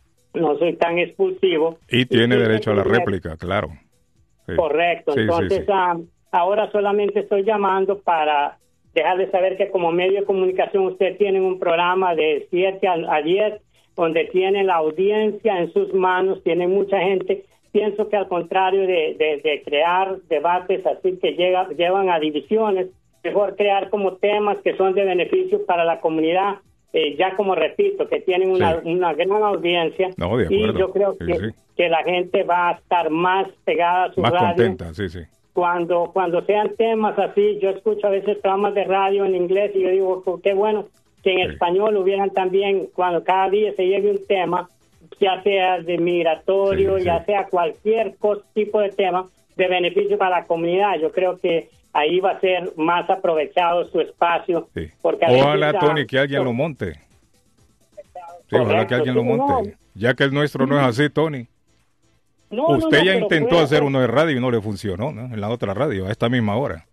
I: no soy tan expulsivo.
B: Y tiene
I: sí,
B: derecho a la
I: tiene-
B: réplica, claro. Sí.
I: Correcto,
B: Sí, sí,
I: entonces
B: sí.
I: ah, ahora solamente estoy llamando para dejarles saber que como medio de comunicación usted tiene un programa de siete a a diez donde tiene la audiencia en sus manos, tiene mucha gente. Pienso que al contrario de, de, de crear debates así que llega, llevan a divisiones, mejor crear como temas que son de beneficio para la comunidad, eh, ya como repito, que tienen una,
B: Sí.
I: una gran audiencia.
B: No, de
I: y
B: acuerdo.
I: yo creo
B: Sí,
I: que,
B: sí.
I: que la gente va a estar más pegada a su
B: Más
I: radio.
B: contenta, sí, sí.
I: Cuando cuando sean temas así, yo escucho a veces programas de radio en inglés y yo digo, "Oh, qué bueno que en
B: Sí.
I: español hubieran también, cuando cada día se llegue un tema, ya sea de migratorio,
B: Sí, sí.
I: ya sea cualquier cos- tipo de tema de beneficio para la comunidad. Yo creo que ahí va a ser más aprovechado su espacio.
B: Sí.
I: Porque a
B: Ojalá,
I: veces, ah,
B: Tony, que alguien lo monte. Sí, ojalá que
I: correcto,
B: alguien lo
I: sí, no,
B: monte. Ya que el nuestro no es así, Tony.
I: No,
B: Usted
I: no, no,
B: ya
I: pero
B: intentó
I: puede
B: hacer
I: ser-
B: uno de radio y no le funcionó, ¿no? En la otra radio, a esta misma hora.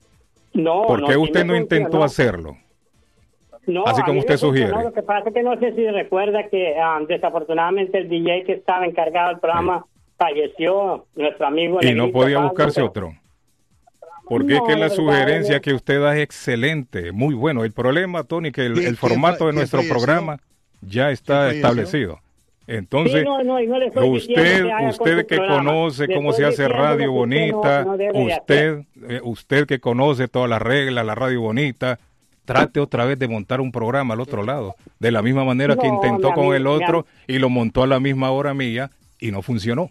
I: No,
B: ¿Por
I: no,
B: qué
I: sí
B: usted
I: me
B: no intentó
I: funcionó.
B: hacerlo?
I: No,
B: Así
I: a
B: como
I: mí
B: usted
I: me funcionó.
B: sugiere.
I: Lo que pasa es que no sé si recuerda que ah, desafortunadamente el D J que estaba encargado del programa falleció, nuestro amigo
B: Y no
I: Negrito
B: podía
I: Pablo,
B: buscarse
I: pero-
B: otro. Porque es
I: No,
B: que la
I: de verdad,
B: sugerencia
I: no.
B: que usted da es excelente, muy bueno. El problema, Tony, que el,
D: ¿Quién-
B: el
D: quién
B: formato
D: fa-
B: de
D: quién
B: nuestro
D: falleció?
B: programa ya está
D: ¿Quién falleció?
B: establecido. Entonces,
I: Sí, no, no, y no le estoy diciendo
B: usted,
I: que haga con
B: usted
I: su
B: que
I: programa.
B: conoce
I: Le
B: cómo se
I: estoy
B: hace
I: diciendo
B: radio
I: lo que usted no-
B: bonita,
I: no debe de
B: usted, eh, usted que conoce todas las reglas, la radio bonita, trate otra vez de montar un programa al otro lado, de la misma manera que
I: No,
B: intentó
I: mi
B: con
I: amigo,
B: el
I: mi
B: otro y lo montó a la misma hora mía y no funcionó.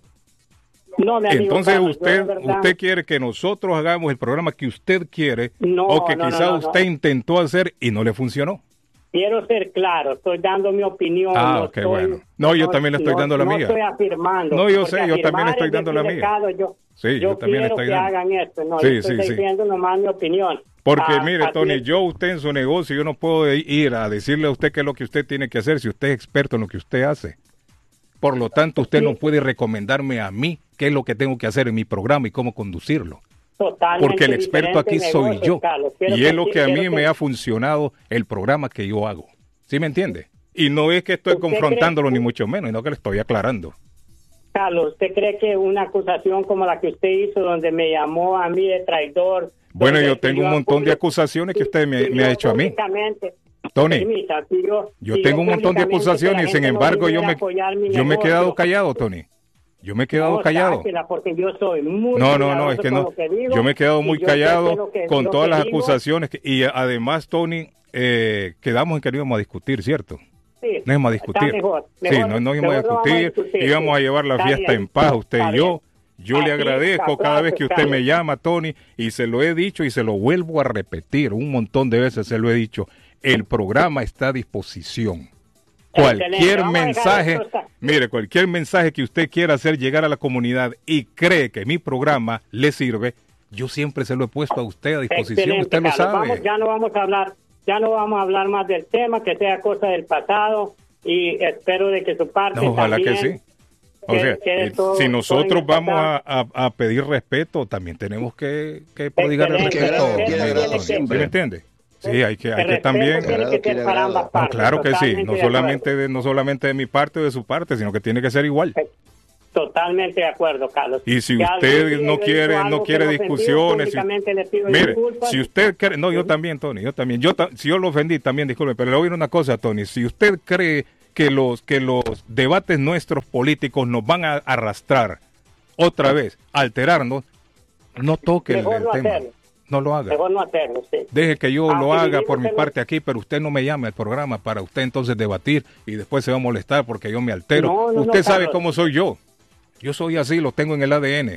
I: No, mi amigo
B: Entonces
I: Carlos, yo de
B: usted
I: verdad-
B: usted quiere que nosotros hagamos el programa que usted quiere
I: No,
B: o que
I: no, no,
B: quizá
I: no, no.
B: usted intentó hacer y no le funcionó.
I: Quiero ser claro, estoy dando mi opinión.
B: Ah,
I: no
B: ok,
I: estoy-
B: bueno. No, yo también le estoy
I: no-
B: dando la
I: no
B: mía.
I: estoy afirmando.
B: No, yo
I: porque
B: sé, yo también
I: afirmar
B: le estoy
I: es
B: dando la
I: decir,
B: mía.
I: Carlos, Yo,
B: Sí, yo también le
I: quiero
B: estoy
I: que
B: dando.
I: hagan esto. No,
B: Sí,
I: yo estoy
B: sí, sí.
I: diciendo nomás mi opinión.
B: Porque
I: Ah,
B: mire,
I: así
B: Tony,
I: es.
B: yo usted en su negocio, yo no puedo ir a decirle a usted qué es lo que usted tiene que hacer si usted es experto en lo que usted hace. Por lo tanto, usted
I: Sí.
B: no puede recomendarme a mí qué es lo que tengo que hacer en mi programa y cómo conducirlo.
I: Totalmente
B: Porque el experto aquí
I: diferentes
B: soy
I: negocios,
B: yo.
I: Carlos. Quiero
B: Y es lo que a mí
I: quiero
B: me
I: que-
B: ha funcionado el programa que yo hago. ¿Sí me entiende? Y no es que estoy
I: ¿Usted
B: confrontándolo
I: cree-
B: ni mucho menos, sino que le estoy aclarando.
I: Carlos, ¿usted cree que una acusación como la que usted hizo, donde me llamó a mí de traidor?
B: Bueno,
I: donde
B: yo tengo un
I: a
B: montón de
I: público-
B: acusaciones que usted me,
I: y
B: me ha
I: yo
B: hecho a mí.
I: públicamente-
B: Tony,
I: Permita, si yo,
B: Yo
I: si
B: tengo un montón de
I: públicamente
B: acusaciones
I: que
B: y
I: la
B: sin
I: gente no
B: embargo yo
I: viniera
B: me,
I: a apoyar mi
B: yo me he
I: negocio.
B: quedado callado, Tony. Yo me he quedado
I: No,
B: callado.
I: sáquela, porque yo soy muy
B: No, no, no,
I: cuidadoso
B: es que
I: con
B: no.
I: lo que digo,
B: Yo me he quedado
I: y
B: muy
I: yo sé que
B: callado
I: lo que-
B: con
I: lo
B: todas
I: que
B: las
I: digo-
B: acusaciones. que- y además, Tony, eh, quedamos en que no íbamos a discutir, ¿cierto?
I: Sí,
B: No íbamos a
I: está
B: discutir.
I: mejor,
B: Sí,
I: mejor,
B: no, no íbamos a
I: mejor no vamos a
B: discutir.
I: discutir,
B: Íbamos
I: sí.
B: a llevar la
I: Está
B: fiesta
I: bien,
B: en paz, usted
I: está
B: y yo.
I: bien.
B: Yo le
I: Así,
B: agradezco cada vez que usted
I: Carlos.
B: me llama, Tony, y se lo he dicho y se lo vuelvo a repetir. Un montón de veces se lo he dicho. El programa está a disposición.
I: Excelente,
B: Cualquier
I: vamos a dejar
B: mensaje,
I: esto hasta-
B: mire, cualquier mensaje que usted quiera hacer llegar a la comunidad y cree que mi programa le sirve, yo siempre se lo he puesto a usted a disposición,
I: Excelente,
B: usted lo
I: Carlos.
B: sabe.
I: Vamos, ya no vamos a hablar, ya no vamos a hablar más del tema, que sea cosa del pasado, y espero de que su parte
B: No, ojalá que
I: también
B: sí. O sea,
I: quede
B: eh,
I: todo-
B: si
I: todo
B: nosotros
I: en
B: vamos
I: pasado.
B: a, a- a pedir respeto, también tenemos que, que prodigar el
I: Excelente,
B: respeto.
I: el respeto
B: amigo
I: tiene
B: Tony.
I: que
B: ¿Sí
I: ser.
B: me entiende? Sí, hay que, hay
I: El
B: que
I: respeto
B: también...
I: tiene que ser para ambas
B: No,
I: partes,
B: claro que sí,
I: totalmente
B: no
I: de acuerdo.
B: solamente, de, no solamente de mi parte o de su parte, sino que tiene que ser igual.
I: Totalmente de acuerdo, Carlos.
B: Y si
I: Que
B: usted
I: alguien
B: no
I: le
B: quiere,
I: dijo
B: no
I: algo
B: quiere
I: que lo ofendió,
B: discusiones, si-
I: públicamente le pido
B: mire,
I: disculpas.
B: si usted cree, no, yo también, Tony, yo también, yo ta- si yo lo ofendí también, disculpe, pero le voy a decir una cosa, Tony, si usted cree que los que los debates nuestros políticos nos van a arrastrar otra vez, a alterarnos, no toque el,
I: Mejor
B: el
I: no
B: tema,
I: hacerlo.
B: no lo haga.
I: Mejor no hacerlo, sí.
B: Deje que yo
I: Aunque
B: lo haga
I: vivimos
B: por mi
I: en
B: parte aquí, pero usted no me llame al programa para usted entonces debatir y después se va a molestar porque yo me altero.
I: No, no, no,
B: usted sabe
I: Carlos.
B: cómo soy yo. Yo soy así, lo tengo en el A D N.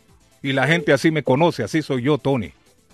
B: Y la gente así me conoce, así soy yo, Tony.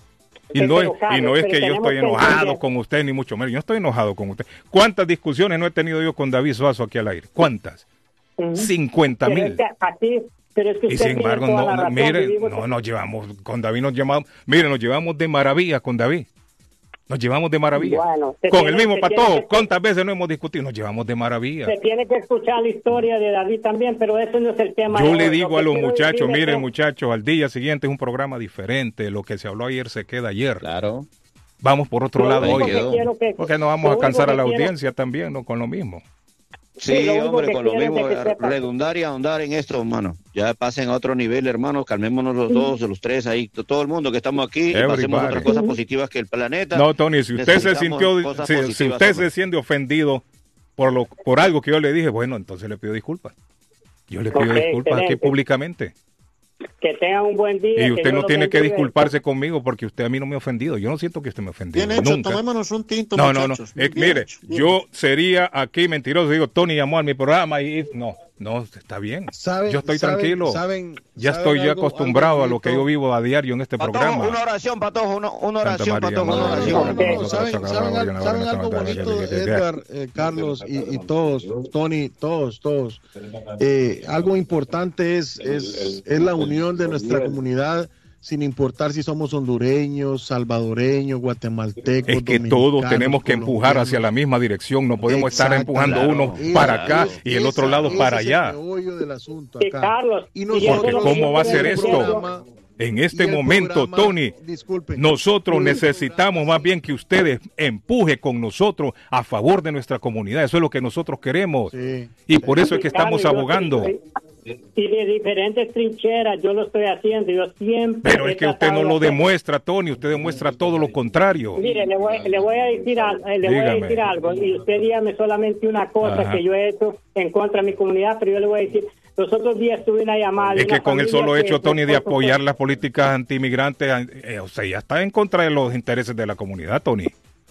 B: Y
I: Sí,
B: no, es,
I: pero, Carlos,
B: y no es
I: pero
B: que yo
I: tenemos
B: estoy
I: que
B: enojado
I: entender-
B: con usted, ni mucho menos. Yo no estoy enojado con usted. ¿Cuántas discusiones no he tenido yo con David Suazo aquí al aire? ¿Cuántas?
I: Ujú.
B: cincuenta
I: Pero
B: mil.
I: es que así- pero es que
B: Y
I: usted
B: sin embargo,
I: tiene toda la
B: no,
I: razón,
B: mire,
I: vivimos-
B: no nos llevamos, con David nos llevamos, mire, nos llevamos de maravilla con David. Nos llevamos de maravilla.
I: Bueno, se
B: con
I: tiene-
B: el mismo
I: se
B: patojo,
I: tiene que-
B: ¿cuántas veces no hemos discutido? Nos llevamos de maravilla.
I: Se tiene que escuchar la historia de David también, pero eso no es el tema.
B: Yo
I: de
B: le
I: hoy.
B: digo
I: Lo
B: a
I: que
B: los
I: quiero
B: muchachos,
I: decirle
B: miren
I: es-
B: muchachos, al día siguiente es un programa diferente. Lo que se habló ayer se queda ayer.
E: Claro.
B: Vamos por otro
I: Lo
B: lado
I: único
B: hoy.
I: que quiero que-
B: Porque no vamos
I: lo
B: a
I: único
B: cansar a
I: que
B: la
I: quiero-
B: audiencia también, ¿no? Con lo mismo.
E: Sí,
I: Sí, lo único
E: hombre,
I: que
E: con lo
I: quiero es
E: mismo,
I: de que sepa-
E: redundar y ahondar en esto, hermano. Ya pasen a otro nivel, hermano. Calmémonos los dos, los tres ahí, todo el mundo que estamos aquí. Y pasemos
B: Everybody.
E: a otras cosas positivas que el planeta.
B: No, Tony, si usted se
E: Necesitamos
B: sintió,
E: cosas
B: si, si
E: positivas,
B: usted
E: hombre.
B: se siente ofendido por lo por algo que yo le dije, bueno, entonces le pido disculpas. Yo le pido
I: Ok,
B: disculpas aquí
I: excelente.
B: públicamente.
I: Que tengan un buen día.
B: Y
I: que
B: usted
I: Dios
B: no
I: los
B: tiene que
I: bendiga.
B: disculparse conmigo porque usted a mí no me ha ofendido. Yo no siento que usted me ha ofendido.
C: Bien hecho,
B: nunca.
C: tomémonos un tinto,
B: No, no, no.
C: muchachos. Muy
B: Eh,
C: bien
B: mire,
C: hecho, bien
B: yo
C: hecho.
B: sería aquí mentiroso. Digo, Tony llamó a mi programa y no, no, está bien.
D: ¿Saben-
B: yo estoy
D: saben-
B: tranquilo.
D: saben-
B: ya
D: saben
B: estoy ya
D: algo-
B: acostumbrado
D: algo
B: a lo que yo
D: bonito?
B: vivo a diario en este
E: Patojo,
B: programa.
E: una oración, Patojo, una, una
B: Santa
E: oración,
B: María,
E: Patojo, una
B: Madre
D: No,
B: de
E: oración.
B: Dios,
D: no, no,
B: nosotros
D: ¿saben,
B: sacamos
D: saben
B: la
D: al-
B: gloria,
D: saben
B: la
D: algo
B: gloria, la
D: bonito,
B: gloria, la gloria.
D: Edgar, eh, Carlos y, y todos, Tony, todos, todos? Eh, algo importante es, es, es la unión de nuestra comunidad sin importar si somos hondureños, salvadoreños, guatemaltecos.
B: Es que todos tenemos que empujar hacia la misma dirección, no podemos estar empujando
D: claro,
B: uno
D: esa,
B: para acá
D: esa,
B: y el otro lado
D: ese
B: para
D: es
B: allá.
D: el meollo del asunto
I: Sí,
D: acá.
I: Carlos,
D: Y
B: Porque ¿cómo va a ser esto?
D: programa,
B: En este
D: y el
B: momento,
D: programa,
B: Tony,
D: disculpe,
B: nosotros
D: y el
B: necesitamos
D: programa,
B: más bien que ustedes empuje con nosotros a favor de nuestra comunidad. Eso es lo que nosotros queremos.
D: Sí.
B: Y por eso es que
I: Carlos,
B: estamos
I: yo
B: abogando.
I: estoy- Y de diferentes trincheras, yo lo estoy haciendo, yo siempre...
B: Pero
I: he
B: es que usted
I: tratado
B: no
I: de
B: lo
I: hacer-
B: demuestra, Tony, usted demuestra todo lo contrario.
I: Mire, le voy, le voy a decir, al- le voy a
B: Dígame.
I: decir algo, y usted dígame solamente una cosa
B: Ajá.
I: que yo he hecho en contra de mi comunidad, pero yo le voy a decir, los otros días tuve una llamada... de
B: Es
I: una
B: que con el
I: familia
B: solo
I: que
B: hecho,
I: su
B: Tony, de
I: esposo fue-
B: apoyar las políticas antiinmigrantes, eh, o sea, ya está en contra de los intereses de la comunidad, Tony.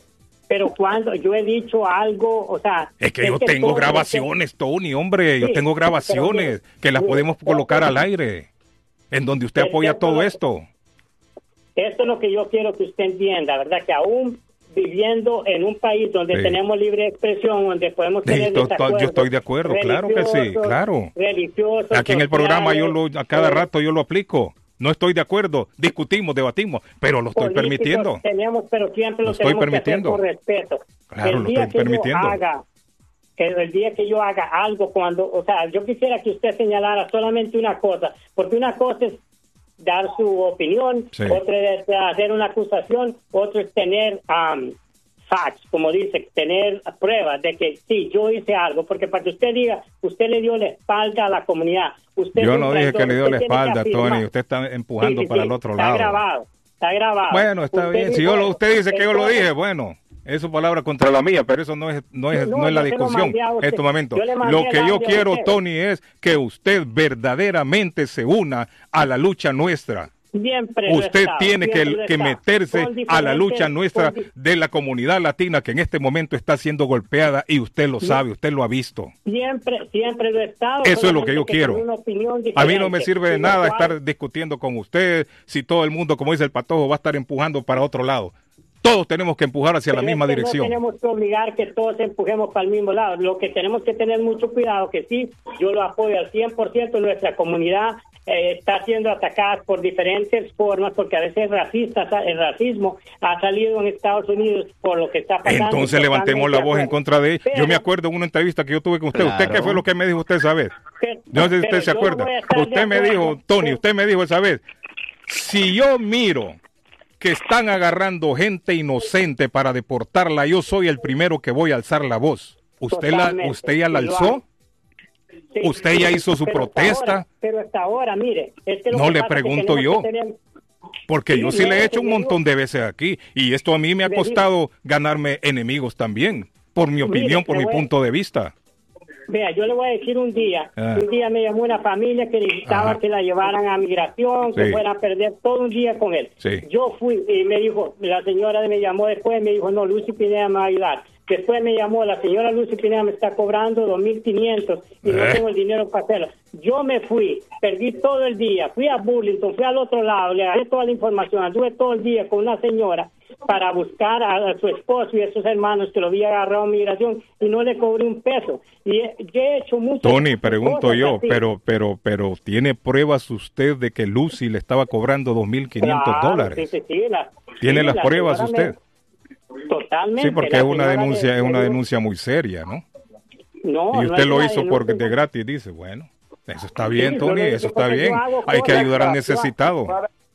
I: Pero cuando yo he dicho algo, o sea...
B: Es que yo tengo
I: todo-
B: grabaciones, Tony, hombre, yo
I: Sí,
B: tengo grabaciones
I: pero mire,
B: que las
I: mire,
B: podemos colocar al aire, en donde usted apoya
I: Perfecto,
B: todo
I: lo-
B: esto.
I: Esto es lo que yo quiero que usted entienda, ¿verdad? Que aún viviendo en un país donde
B: Sí.
I: tenemos libre expresión, donde podemos
B: Sí,
I: tener
B: to- to- yo
I: desacuerdos
B: estoy de acuerdo, claro que sí,
I: religiosos,
B: claro.
I: religiosos,
B: Aquí en el programa yo lo, a cada
I: sociales,
B: rato yo lo aplico. No estoy de acuerdo, discutimos, debatimos, pero lo estoy
I: políticos,
B: permitiendo.
I: Tenemos, pero siempre
B: Lo
I: lo,
B: estoy
I: tenemos
B: permitiendo.
I: que hacer con respeto.
B: Claro,
I: el
B: lo
I: día
B: estoy
I: que
B: permitiendo.
I: Yo haga, el, el día que yo haga algo cuando, o sea, yo quisiera que usted señalara solamente una cosa, porque una cosa es dar su opinión,
B: Sí.
I: otra es hacer una acusación, otra es tener um, facts, como dice, tener pruebas de que sí, yo hice algo, porque para que usted diga, usted le dio la espalda a la comunidad. Usted
B: Yo
I: es
B: no
I: un
B: dije
I: traidor,
B: que le dio
I: usted
B: la
I: tiene que
B: espalda,
I: afirmar.
B: Tony, usted está empujando
I: Sí, sí,
B: para
I: sí,
B: el otro
I: está
B: lado.
I: grabado, está grabado.
B: Bueno, está
I: Usted
B: bien, si
I: dijo
B: yo lo,
I: eso.
B: usted dice que yo lo
I: Entonces,
B: dije, bueno, es su palabra contra la mía, pero eso no es, no es,
I: No,
B: no es la
I: yo se lo
B: discusión
I: mandé a usted.
B: en este momento.
I: Yo le mandé
B: Lo que
I: el
B: yo
I: audio a
B: quiero,
I: usted.
B: Tony, es que usted verdaderamente se una a la lucha nuestra.
I: Siempre lo he
B: Usted
I: estado,
B: tiene
I: siempre
B: que,
I: lo he
B: que
I: estado.
B: meterse
I: Con
B: a la lucha
I: diferentes-
B: nuestra
I: con di-
B: de la comunidad latina que en este momento está siendo golpeada y usted lo sabe, usted lo ha visto.
I: Siempre, siempre lo he estado.
B: Eso es lo que
I: solamente
B: yo quiero.
I: con una opinión
B: A mí
I: diferente.
B: no me sirve de
I: Y lo
B: nada
I: cual-
B: estar discutiendo con usted si todo el mundo, como dice el Patojo, va a estar empujando para otro lado. Todos tenemos que empujar hacia la
I: Pero
B: misma
I: es que
B: dirección.
I: No tenemos que obligar que todos empujemos para el mismo lado. Lo que tenemos que tener mucho cuidado, que sí, yo lo apoyo al cien por ciento, nuestra comunidad eh, está siendo atacada por diferentes formas, porque a veces racista, el racismo ha salido en Estados Unidos por lo que está pasando.
B: Entonces levantemos la voz en contra de él. Yo
I: Pero-
B: me acuerdo en una entrevista que yo tuve con usted. ¿Usted qué
E: Claro.
B: fue lo que me dijo usted esa vez?
I: Pero-
B: No sé si
I: pero
B: usted se
I: yo no
B: acuerda.
I: voy a estar de
B: Usted me
I: acuerdo.
B: dijo, Tony, usted me dijo esa vez, si yo miro que están agarrando gente inocente para deportarla, yo soy el primero que voy a alzar la voz. ¿Usted, la,
I: Totalmente.
B: usted ya la
I: Y lo
B: alzó?
I: hago. Sí,
B: ¿Usted ya hizo su
I: pero hasta
B: protesta?
I: ahora- pero hasta ahora, mire. Es que lo
B: No
I: que
B: le
I: pasa es que
B: pregunto
I: tenemos
B: yo.
I: que tener-
B: Porque yo
I: Sí,
B: sí
I: no,
B: le he
I: que
B: hecho un
I: le digo-
B: montón de veces aquí y esto a mí me ha
I: Le digo-
B: costado ganarme enemigos también, por mi
I: Mire,
B: opinión, por
I: le
B: mi
I: voy a-
B: punto de vista.
I: Vea, yo le voy a decir un día,
B: Ah.
I: un día me llamó una familia que necesitaba
B: Ajá.
I: que la llevaran a migración, que
B: Sí.
I: fuera a perder todo un día con él.
B: Sí.
I: Yo fui y me dijo, la señora me llamó después, me dijo, no, Lucy Pineda me va a ayudar. Después me llamó, la señora Lucy Pineda me está cobrando dos mil quinientos y no
B: Eh.
I: tengo el dinero para hacerlo. Yo me fui, perdí todo el día, fui a Burlington, fui al otro lado, le agarré toda la información, anduve todo el día con una señora para buscar a, a su esposo y a sus hermanos que lo había agarrado en migración y no le cobré un peso. Y he, yo he hecho mucho.
B: Tony, pregunto
I: cosas
B: yo,
I: así.
B: pero, pero, pero, ¿tiene pruebas usted de que Lucy le estaba cobrando dos mil quinientos
I: Claro,
B: dólares?
I: sí, sí, sí, la-
B: ¿Tiene
I: sí,
B: las
I: la
B: pruebas
I: señora
B: usted?
I: me- Totalmente.
B: Sí, porque
I: la
B: es una
I: señora
B: denuncia,
I: me-
B: es una
I: me-
B: denuncia muy seria, ¿no?
I: No,
B: Y
I: no
B: usted
I: es
B: lo
I: una
B: hizo porque
I: denuncia.
B: de gratis, dice, bueno, eso está bien,
I: Sí, yo
B: Tony,
I: lo hice
B: eso está
I: porque yo
B: bien.
I: hago
B: Hay que
I: cosas
B: ayudar al
I: para-
B: necesitado.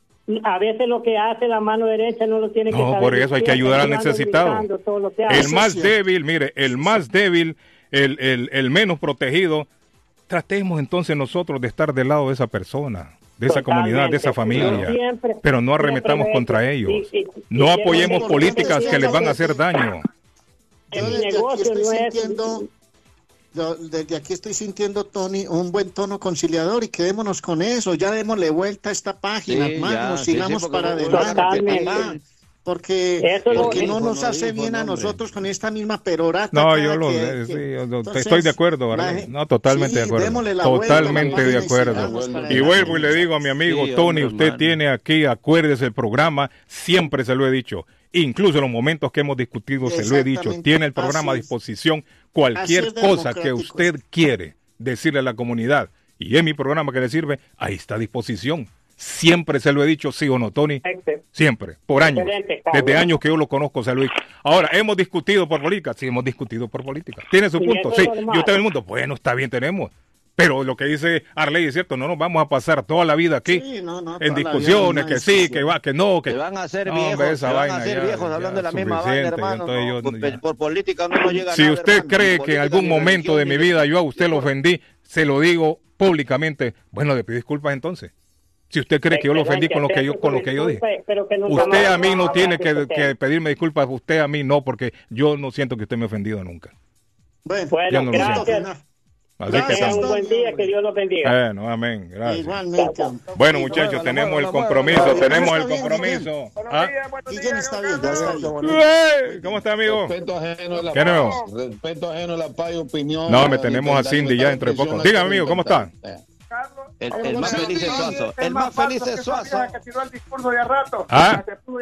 I: A veces lo que hace la mano derecha no lo tiene que
B: No,
I: saber.
B: por eso hay que
I: Yo
B: ayudar al
I: ando
B: necesitado.
I: gritando todo lo que hace.
B: El más
C: sí.
B: débil, mire, el más débil, el, el, el menos protegido, tratemos entonces nosotros de estar del lado de esa persona, de esa comunidad, de esa familia,
I: Yo siempre-
B: pero no
I: siempre
B: arremetamos
I: lo he
B: contra
I: hecho.
B: ellos.
I: Y- y-
B: No
I: y
B: apoyemos
I: quiero-
B: políticas que les van a hacer daño.
C: Yo
I: En mi
C: desde aquí
I: negocio
C: estoy
I: no es-
C: sintiendo, yo desde aquí estoy sintiendo, Tony, un buen tono conciliador y quedémosnos con eso. Ya démosle vuelta a esta página,
E: Sí,
C: hermano,
E: ya, sí, sí,
C: sigamos
E: porque
C: para
E: no-
C: adelante,
I: Totalmente.
C: papá. Porque,
I: Eso lo
C: porque
I: dijo,
C: no nos
E: no
C: hace
E: dijo,
C: bien a
E: no, hombre.
C: nosotros con esta misma perorata.
B: No,
C: cada
B: yo lo,
C: que-
B: eh, sí,
C: que-
B: yo lo-
C: Entonces,
B: estoy de acuerdo,
C: la
B: Arley.
C: gen-
B: No, totalmente
C: sí,
B: de acuerdo.
C: démosle la vuelta a la
B: Totalmente de
C: página y
B: acuerdo.
C: sigamos para
B: Y
C: adelante.
B: vuelvo y le digo a mi amigo
E: Sí,
B: Tony,
E: hombre,
B: usted
E: hermano.
B: tiene aquí, acuérdese el programa, siempre se lo he dicho, incluso en los momentos que hemos discutido se lo he dicho,
C: Exactamente.
B: tiene el programa a
C: Así es.
B: disposición, cualquier
C: Así es
B: cosa que
C: democrático
B: usted quiere decirle a la comunidad y es mi programa que le sirve, ahí está a disposición. Siempre se lo he dicho, sí o no, Tony. Siempre, por años. Desde años que yo lo conozco, se lo he dicho. Ahora, ¿hemos discutido por política? Sí, hemos discutido por política. ¿Tiene su punto? Sí. ¿Y usted en el mundo? Bueno, está bien, tenemos. Pero lo que dice Arley es cierto, no nos vamos a pasar toda la vida aquí sí, no, no, en discusiones, que sí, que va, que no, que...
E: Se van a hacer
B: no,
E: viejos,
B: hombre, esa
E: se van
B: vaina
E: a hacer
B: ya,
E: viejos
B: ya,
E: hablando de la misma
B: suficiente,
E: vaina, hermano.
B: Entonces
E: No,
B: yo-
E: por,
B: ya.
E: por política no nos llega
B: Si
E: nada,
B: usted
E: hermano,
B: cree
E: ni
B: que en
E: política,
B: algún
E: ni
B: momento de
E: religión,
B: mi
E: ni-
B: vida yo a usted lo ofendí, se lo digo públicamente, bueno, le pido disculpas entonces. Si usted cree que yo lo ofendí con lo que yo con lo que yo dije.
I: Pero que nunca
B: Usted
I: más
B: a mí no
I: vamos
B: tiene
I: hablar de
B: que,
I: ese
B: que
I: tema.
B: pedirme disculpas, usted a mí no, porque yo no siento que usted me ha ofendido nunca.
C: Bueno,
I: Bueno,
B: Yo no lo
I: gracias.
B: siento. Así que
I: Tengan un
B: estamos.
I: buen día, que Dios los bendiga.
B: Bueno, amén, gracias.
C: Igualmente.
B: Bueno, muchachos, tenemos el compromiso, tenemos el compromiso. ¿Ah?
C: Guillén está bien, ya está bien.
B: Ué, ¿Cómo está, amigo?
F: Respeto ajeno a la
B: ¿Qué
F: paz.
B: nuevo?
F: Respeto ajeno a la paz y opinión.
B: No, me
F: La
B: tenemos a
F: libertad,
B: Cindy
F: libertad
B: ya
F: de
B: dentro de poco.
F: expresión,
B: Dígame, amigo, ¿cómo está?
E: El, el más feliz es Suazo. El más feliz es Suazo.
J: Que tiró el discurso de a rato.
B: Ah.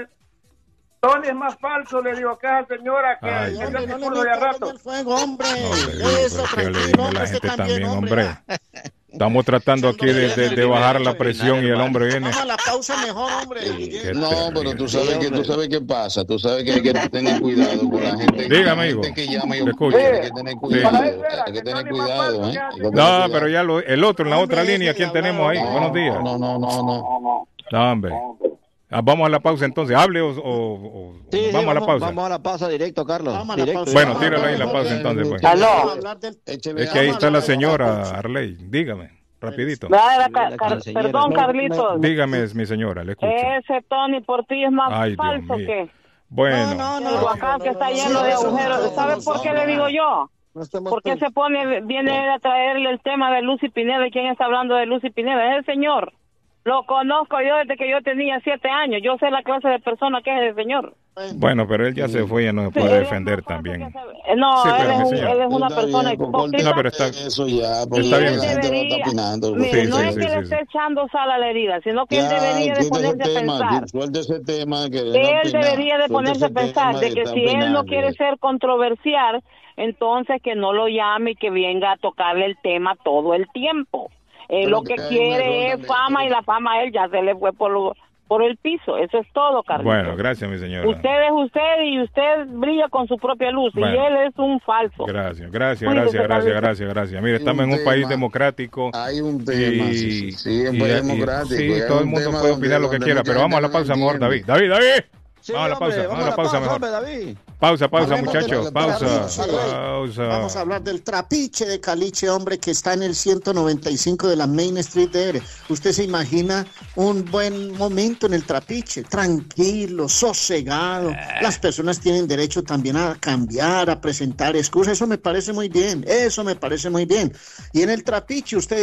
J: Tony es más falso, le digo acá a esa señora que
B: Ay,
J: que tiró el
C: No le
J: discurso de a
C: metas
J: rato.
C: el fuego, hombre.
B: Hombre,
C: Eso,
B: pues, que le
C: tranquilo,
B: digo a
C: hombre,
B: la
C: usted
B: gente
C: también,
B: también,
C: hombre.
B: hombre. Estamos tratando aquí de, de- de bajar la presión y el hombre viene.
C: Vamos a la pausa mejor, hombre.
B: Qué
F: No, pero tú
B: terrible.
F: sabes que tú sabes qué pasa, tú sabes que hay que tener cuidado con la gente,
B: Dígame,
F: la
B: amigo.
F: gente que llama y
B: Le escucho.
F: hay que tener cuidado, hay que tener cuidado, ¿eh? Hay que tener
B: No,
F: cuidado.
B: pero ya lo, el otro en la otra
C: Hombre,
B: línea,
C: ese
B: ¿quién
C: de
B: tenemos ahí?
C: hablar,
B: Buenos días.
F: No, no, no, no.
B: No, hombre. Ah, vamos a la pausa entonces. Hable o, o- o-
E: Sí, sí,
B: vamos a la pausa.
E: Vamos a la pausa directo, Carlos.
C: Vamos a la
E: Directo.
C: pausa.
B: Bueno, tíralo ahí la pausa entonces, pues.
C: Vamos a hablar del-
F: Écheme
B: Es que ahí
F: agua.
B: está la señora Arley. Dígame, rapidito.
K: Nada,
E: Sí,
K: Car-
E: la
K: Car-
E: canciller,
K: perdón,
E: ¿no?
K: Carlitos.
B: Dígame, es mi señora, le escucho.
K: Ese Tony por ti es más
B: Ay, Dios
K: falso
B: mío.
K: que
B: Bueno,
C: No, no,
K: el
C: no.
K: Huacán, que está
C: no,
K: lleno
C: no,
K: de
C: no, no,
K: agujeros.
C: no,
K: ¿Sabe
C: no,
K: por
C: no,
K: qué
C: no,
K: le digo yo?
C: No estamos
K: ¿Por qué se pone, viene a traerle el tema de Lucy Pineda? ¿Y quién está hablando de Lucy Pineda? Es el señor. Lo conozco yo desde que yo tenía siete años. Yo sé la clase de persona que es el señor.
B: bueno, pero él ya se fue, ya no se
K: Sí,
B: puede
K: él es
B: defender
K: más falso
B: también.
K: que se- No,
B: Sí,
K: él,
B: pero
K: es
B: mi
K: un-
B: señor.
K: él es una
F: Está
K: persona
F: bien,
K: hipócrita.
B: No, pero está-
F: eso ya, porque
B: Está
F: la
B: bien.
F: gente va a
K: Debería-
F: estar opinando.
K: Mire,
B: Sí,
K: no
B: sí,
K: es
B: sí,
K: que
B: sí,
K: le
B: sí.
K: esté echando sal a la herida, sino que él
F: Ya,
K: debería de
F: quita
K: ponerse
F: ese
K: a
F: tema,
K: pensar.
F: suelta ese tema que
K: Él debería de ponerse a pensar de que si él no quiere
F: ser
K: ser controversial, entonces que no lo llame y que venga a tocarle el tema todo el tiempo. Él
F: Pero
K: lo que
F: que hay un
K: quiere
F: error
K: es
F: también,
K: fama
F: pero-
K: y la fama a él ya se le fue por, lo- por el piso. Eso es todo, Carlos.
B: Bueno, gracias, mi señora.
K: Usted es usted y usted brilla con su propia luz
B: Bueno.
K: y él es un falso.
B: Gracias, gracias,
K: Cuídese,
B: gracias, gracias,
K: Carlito.
B: gracias, gracias. Mire,
F: Hay
B: estamos
F: un
B: en un país
F: tema.
B: democrático.
F: Hay un tema,
B: y,
F: sí, sí, sí, un
B: y-
F: país
B: y-
F: democrático,
B: sí,
F: es
B: todo el
F: un
B: mundo
F: tema
B: puede
F: donde-
B: opinar lo que
F: donde
B: quiera,
F: mucha
B: pero vamos a la
F: gente no
B: pausa mejor, David.
F: entiende.
B: David, David.
E: Sí,
B: Vamos a la
E: hombre,
B: pausa, vamos a la pausa mejor.
E: hombre, David.
B: Pausa, pausa,
C: Hablemos del-
B: muchachos,
C: del
B: pausa,
C: trapiche.
B: pausa.
C: Vamos a hablar del trapiche de Caliche, hombre, que está en el ciento noventa y cinco de la Main Street de R. Usted se imagina un buen momento en el trapiche, tranquilo, sosegado. Las personas tienen derecho también a cambiar, a presentar excusas. Eso me parece muy bien, eso me parece muy bien. Y en el trapiche usted